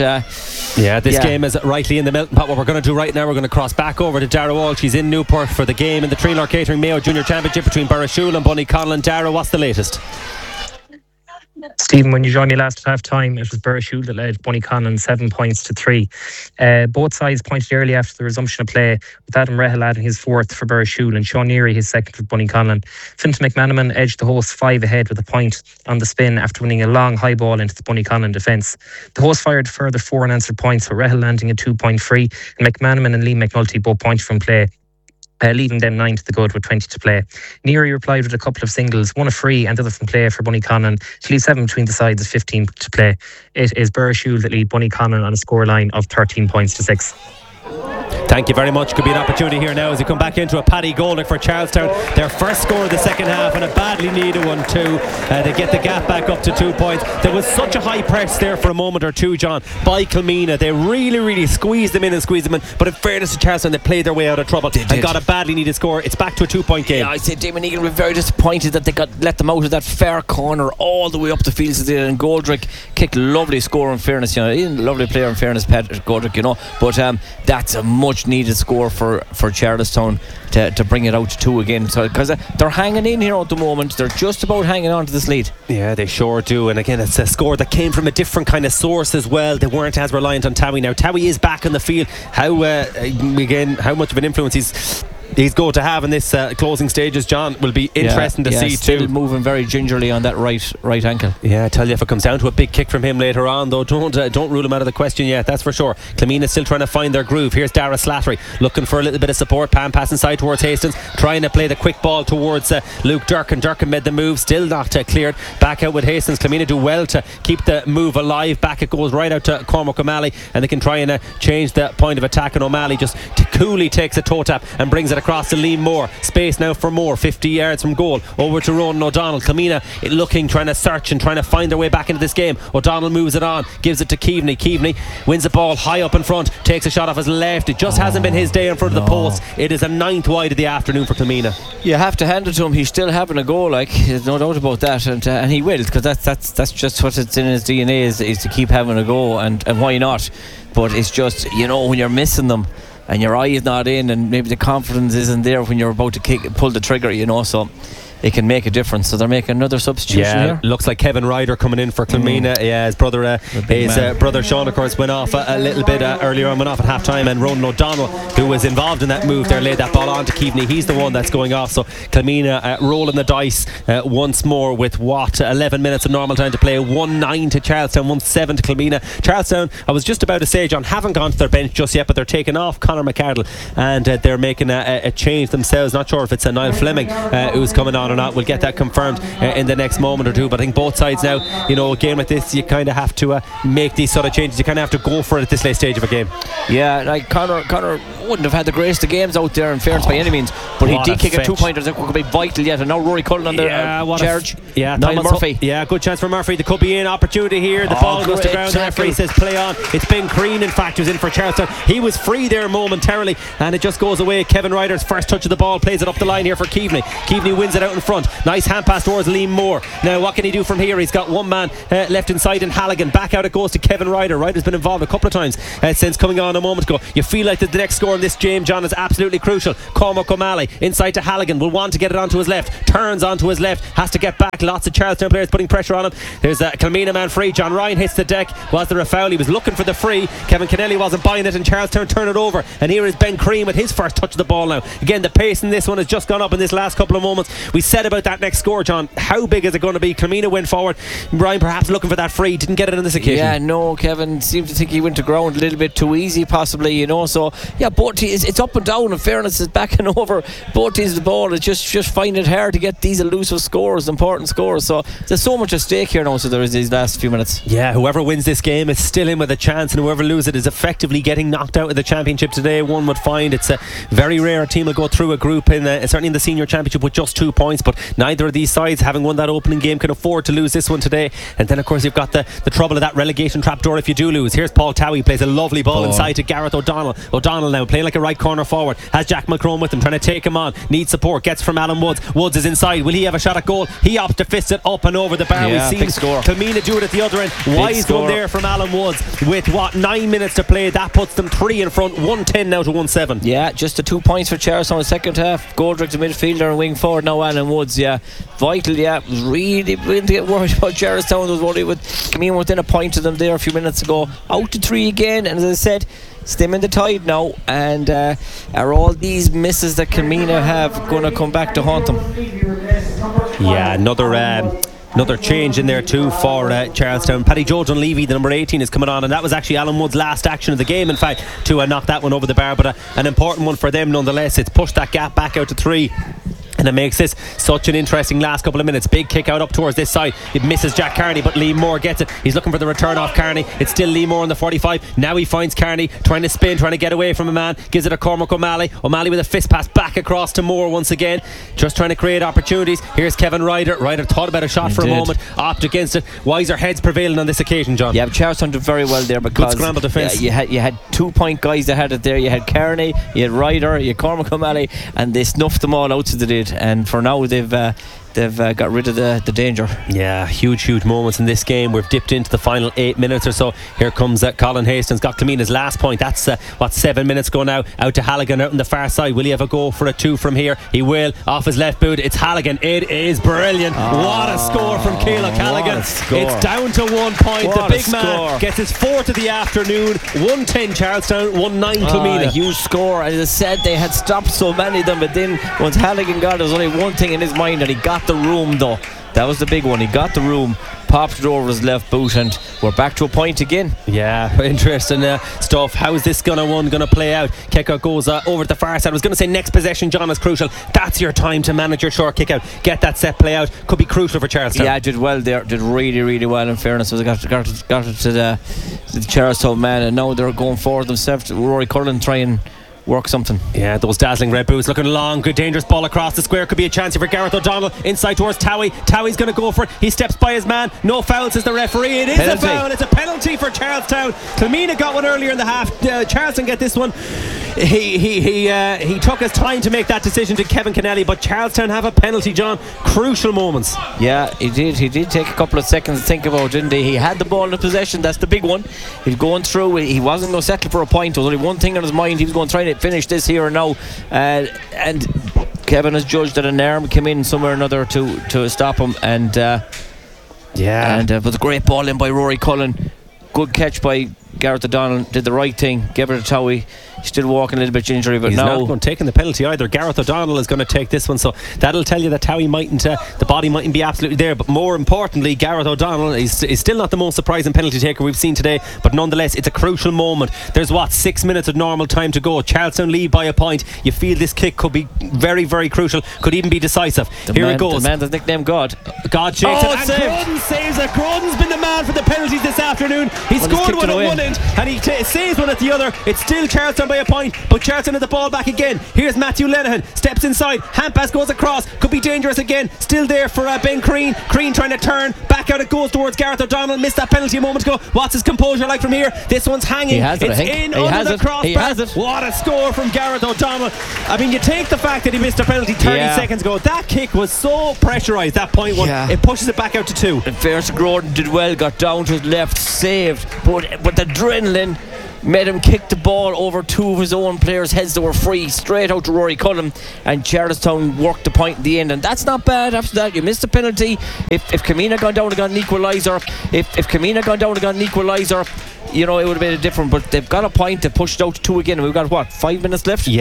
this game is rightly in the melting pot. What we're going to do right now, we're going to cross back over to Darragh Walsh. He's in Newport for the game in the Treenlaw Catering Mayo Junior Championship between Burrishoole and Bunnyconnell. Darragh, what's the latest? Stephen, when you joined me last half time, it was Burrishoole that led Bunnyconnell 7 points to 3. Both sides pointed early after the resumption of play, with Adam Rehel adding his 4th for Burrishoole and Sean Neary his 2nd for Bunnyconnell. Fintan McManaman edged the hosts 5 ahead with a point on the spin after winning a long high ball into the Bunnyconnell defence. The hosts fired further 4 unanswered points, with Rehel landing a 2-point free, and McManaman and Liam McNulty both pointed from play, leaving them 9 to the good with 20 to play. Neary replied with a couple of singles, one a free and the other from play for Bunnyconnell, to leave 7 between the sides with 15 to play. It is Burrishoole that lead Bunnyconnell on a scoreline of 13 points to 6. Thank you very much. Could be an opportunity here now as we come back into a Paddy Goldick for Charlestown. Their first score of the second half, and a badly needed one too. They get the gap back up to 2 points. There was such a high press there for a moment or two, John, by Kilmena. They really squeezed them in. But in fairness to Charlestown, they played their way out of trouble and got a badly needed score. It's back to a 2-point game. Yeah, I'd say Damon Egan was very disappointed that they let them out of that far corner all the way up the field. And Goldrick kicked a lovely score, in fairness. You know, he's a lovely player, in fairness, Goldrick, you know. But that's a much needed score for Charlestown to bring it out to 2 again. So because they're hanging in here at the moment, they're just about hanging on to this lead. Yeah, they sure do. And again, it's a score that came from a different kind of source as well. They weren't as reliant on Towie. Now Towie is back on the field. How much of an influence he's going to have in this closing stages, John, will be interesting to see still too. Moving very gingerly on that right ankle. Yeah, I tell you, if it comes down to a big kick from him later on, though, don't rule him out of the question yet, that's for sure. Kilmena's still trying to find their groove. Here's Dara Slattery looking for a little bit of support. Pam passing side towards Hastings, trying to play the quick ball towards Luke Durkin. Durkin made the move, still not cleared. Back out with Hastings. Kilmena do well to keep the move alive. Back it goes right out to Cormac O'Malley, and they can try and change the point of attack, and O'Malley just coolly takes a toe tap and brings it across to Liam Moore. Space now for Moore, 50 yards from goal, over to Ronan O'Donnell. Kilmena looking, trying to search and trying to find their way back into this game. O'Donnell moves it on, gives it to Keaveney. Keaveney wins the ball high up in front, takes a shot off his left. It just hasn't been his day in front of the post. It is a 9th wide of the afternoon for Kilmena. You have to hand it to him. He's still having a go, like, there's no doubt about that, and he will, because that's just what it's in his DNA is to keep having a go, and why not? But it's just, you know, when you're missing them and your eye is not in, and maybe the confidence isn't there when you're about to pull the trigger, you know, so it can make a difference. So they're making another substitution here. Looks like Kevin Ryder coming in for Kilmena. His brother brother Sean, of course, went off a little bit earlier on, went off at half time, and Ronan O'Donnell, who was involved in that move there, laid that ball on to Keaveney. He's the one that's going off. So Kilmena rolling the dice once more with 11 minutes of normal time to play. 1-9 to Charlestown, 1-7 to Kilmena. Charlestown, I was just about to say, John, haven't gone to their bench just yet, but they're taking off Conor McArdle, and they're making a change themselves. Not sure if it's Niall Fleming who's coming on on or not. We'll get that confirmed in the next moment or two. But I think both sides now, a game like this, you kind of have to make these sort of changes. You kind of have to go for it at this late stage of a game. Yeah, like Conor wouldn't have had the greatest of games out there in fairness by any means, but he did kick a 2-pointer that could be vital yet. And now Rory Cullen on the charge. Niall Murphy. Good chance for Murphy. There could be an opportunity here. The ball goes to ground. The referee says play on. It's Ben Crean, in fact, who's in for Charlestown. He was free there momentarily, and it just goes away. Kevin Ryder's first touch of the ball, plays it up the line here for Keaveney. Keaveney wins it out in front. Nice hand pass towards Liam Moore. Now what can he do from here? He's got one man left inside in Halligan. Back out it goes to Kevin Ryder. Ryder's been involved a couple of times since coming on a moment ago. You feel like the next score in this game, John, is absolutely crucial. Cormac O'Malley inside to Halligan, will want to get it onto his left, turns onto his left, has to get back. Lots of Charlestown players putting pressure on him. There's a Kilmena man free. John Ryan hits the deck. Was there a foul? He was looking for the free. Kevin Kennelly wasn't buying it, and Charlestown turn it over. And here is Ben Crean with his first touch of the ball now. Again, the pace in this one has just gone up in this last couple of moments. We said about that next score, John, how big is it going to be? Kilmena went forward. Ryan perhaps looking for that free, didn't get it on this occasion. Yeah, no, Kevin seemed to think he went to ground a little bit too easy possibly, so yeah, both teams, it's up and down. In fairness, it's backing over both teams the ball. It's just finding it hard to get these elusive scores, important scores. So there's so much at stake here now, so there is these last few minutes. Yeah, whoever wins this game is still in with a chance, and whoever loses it is effectively getting knocked out of the championship today. One would find it's a very rare team will go through a group certainly in the senior championship with just 2 points, but neither of these sides, having won that opening game, can afford to lose this one today. And then of course you've got the trouble of that relegation trapdoor if you do lose. Here's Paul Towie, plays a lovely ball inside to Gareth O'Donnell. O'Donnell now playing like a right corner forward, has Jack Mulcrone with him, trying to take him on, needs support, gets from Alan Woods. Woods is inside, will he have a shot at goal? He opts to fist it up and over the bar. Yeah, we've seen Kilmena do it at the other end. Wise one there from Alan Woods with 9 minutes to play. That puts them 3 in front, 1-10 now to 1-7. Yeah, just the 2 points for Charlestown in the second half. Goldrick, the midfielder, and wing forward now Alan Woods. Yeah, vital. Yeah, really didn't get worried about Charlestown. Was worried with Kilmena within a point of them there a few minutes ago. Out to 3 again, and as I said, stemming the tide now. And are all these misses that Kilmena have going to come back to haunt them? Yeah, another change in there too for Charlestown. Paddy Joe Dunleavy, the number 18, is coming on, and that was actually Alan Wood's last action of the game, in fact, to knock that one over the bar, but an important one for them nonetheless. It's pushed that gap back out to 3. And it makes this such an interesting last couple of minutes. Big kick out up towards this side. It misses Jack Carney, but Lee Moore gets it. He's looking for the return off Carney. It's still Lee Moore on the 45. Now he finds Carney trying to spin, trying to get away from a man. Gives it to Cormac O'Malley. O'Malley with a fist pass back across to Moore once again. Just trying to create opportunities. Here's Kevin Ryder. Ryder thought about a shot for a moment. Opted against it. Wiser heads prevailing on this occasion, John. Yeah, but Charlestown did very well there because good scramble defence. You had 2 point guys that had it there. You had Carney, you had Ryder, you had Cormac O'Malley, and they snuffed them all out to the did. And for now they've got rid of the danger. Yeah, huge moments in this game. We've dipped into the final 8 minutes or so. Here comes Colin Hastings, got Kilmena's last point. That's 7 minutes ago now. Out to Halligan out on the far side. Will he have a go for a 2 from here? He will. Off his left boot, it's Halligan. It is brilliant. What a score from Keelock Halligan. It's down to 1 point. The big man gets his 4th of the afternoon. 1-10 Charlestown, 1-9 Kilmena. A huge score. As I said, they had stopped so many of them, but then once Halligan got it, there was only one thing in his mind, and he got the room though. That was the big one. He got the room, popped it over his left boot, and we're back to a point again. Yeah, interesting stuff. How's this going to play out? Kick out goes over to the far side. I was going to say next possession, John, is crucial. That's your time to manage your short kick out. Get that set play out. Could be crucial for Charlestown. Yeah, did well there. Did really well, in fairness. So they got it to the Charlestown man, and now they're going forward themselves. Rory Cullen trying work something. Yeah, those dazzling red boots looking long. Good dangerous ball across the square. Could be a chance here for Gareth O'Donnell. Inside towards Towie. Towie's going to go for it. He steps by his man. No foul, says the referee. It is penalty. A foul. It's a penalty for Charlestown. Kilmena got one earlier in the half. Charlestown get this one. He took his time to make that decision to Kevin Kennelly, but Charlestown have a penalty, John. Crucial moments. Yeah, he did take a couple of seconds to think about, didn't he? He had the ball in possession. That's the big one. He's going through. He wasn't going to settle for a point. There was only one thing on his mind. He was going to try to finish this here and now, and Kevin has judged that an arm came in somewhere or another to stop him, and but a great ball in by Rory Cullen. good catch by Gareth O'Donnell, did the right thing, gave it to Towie. Still walking a little bit gingery, but he's now not going to take the penalty either. Gareth O'Donnell is going to take this one, so that'll tell you that Towie mightn't, the body mightn't be absolutely there. But more importantly, Gareth O'Donnell is still not the most surprising penalty taker we've seen today, but nonetheless it's a crucial moment. There's 6 minutes of normal time to go. Charlestown lead by a point. You feel this kick could be very, very crucial, could even be decisive. Here it goes. The man that's nicknamed God shakes it, and Groden saves it. Groden's been the man for the penalties this afternoon. He scored one at one end and he saves one at the other. It's still Charlestown by a point, but Charlestown has the ball back again. Here's Matthew Lenihan, steps inside, Hampas goes across, could be dangerous again. Still there for Ben Crean. Crean trying to turn back out, it goes towards Gareth O'Donnell. Missed that penalty a moment ago. What's his composure like from here? This one's hanging. He has it, it's in under the crossbar. What a score from Gareth O'Donnell. I mean, you take the fact that he missed a penalty 30 seconds ago. That kick was so pressurised, that point one. It pushes it back out to 2. And Ferris Groden did well, got down to his left, saved, but the adrenaline made him kick the ball over 2 of his own players' heads that were free, straight out to Rory Cullen, and Charlestown worked the point at the end, and that's not bad. After that, you missed the penalty. If Kamina gone down and got an equaliser, you know, it would have been a different, but they've got a point. They pushed out to 2 again, and we've got 5 minutes left.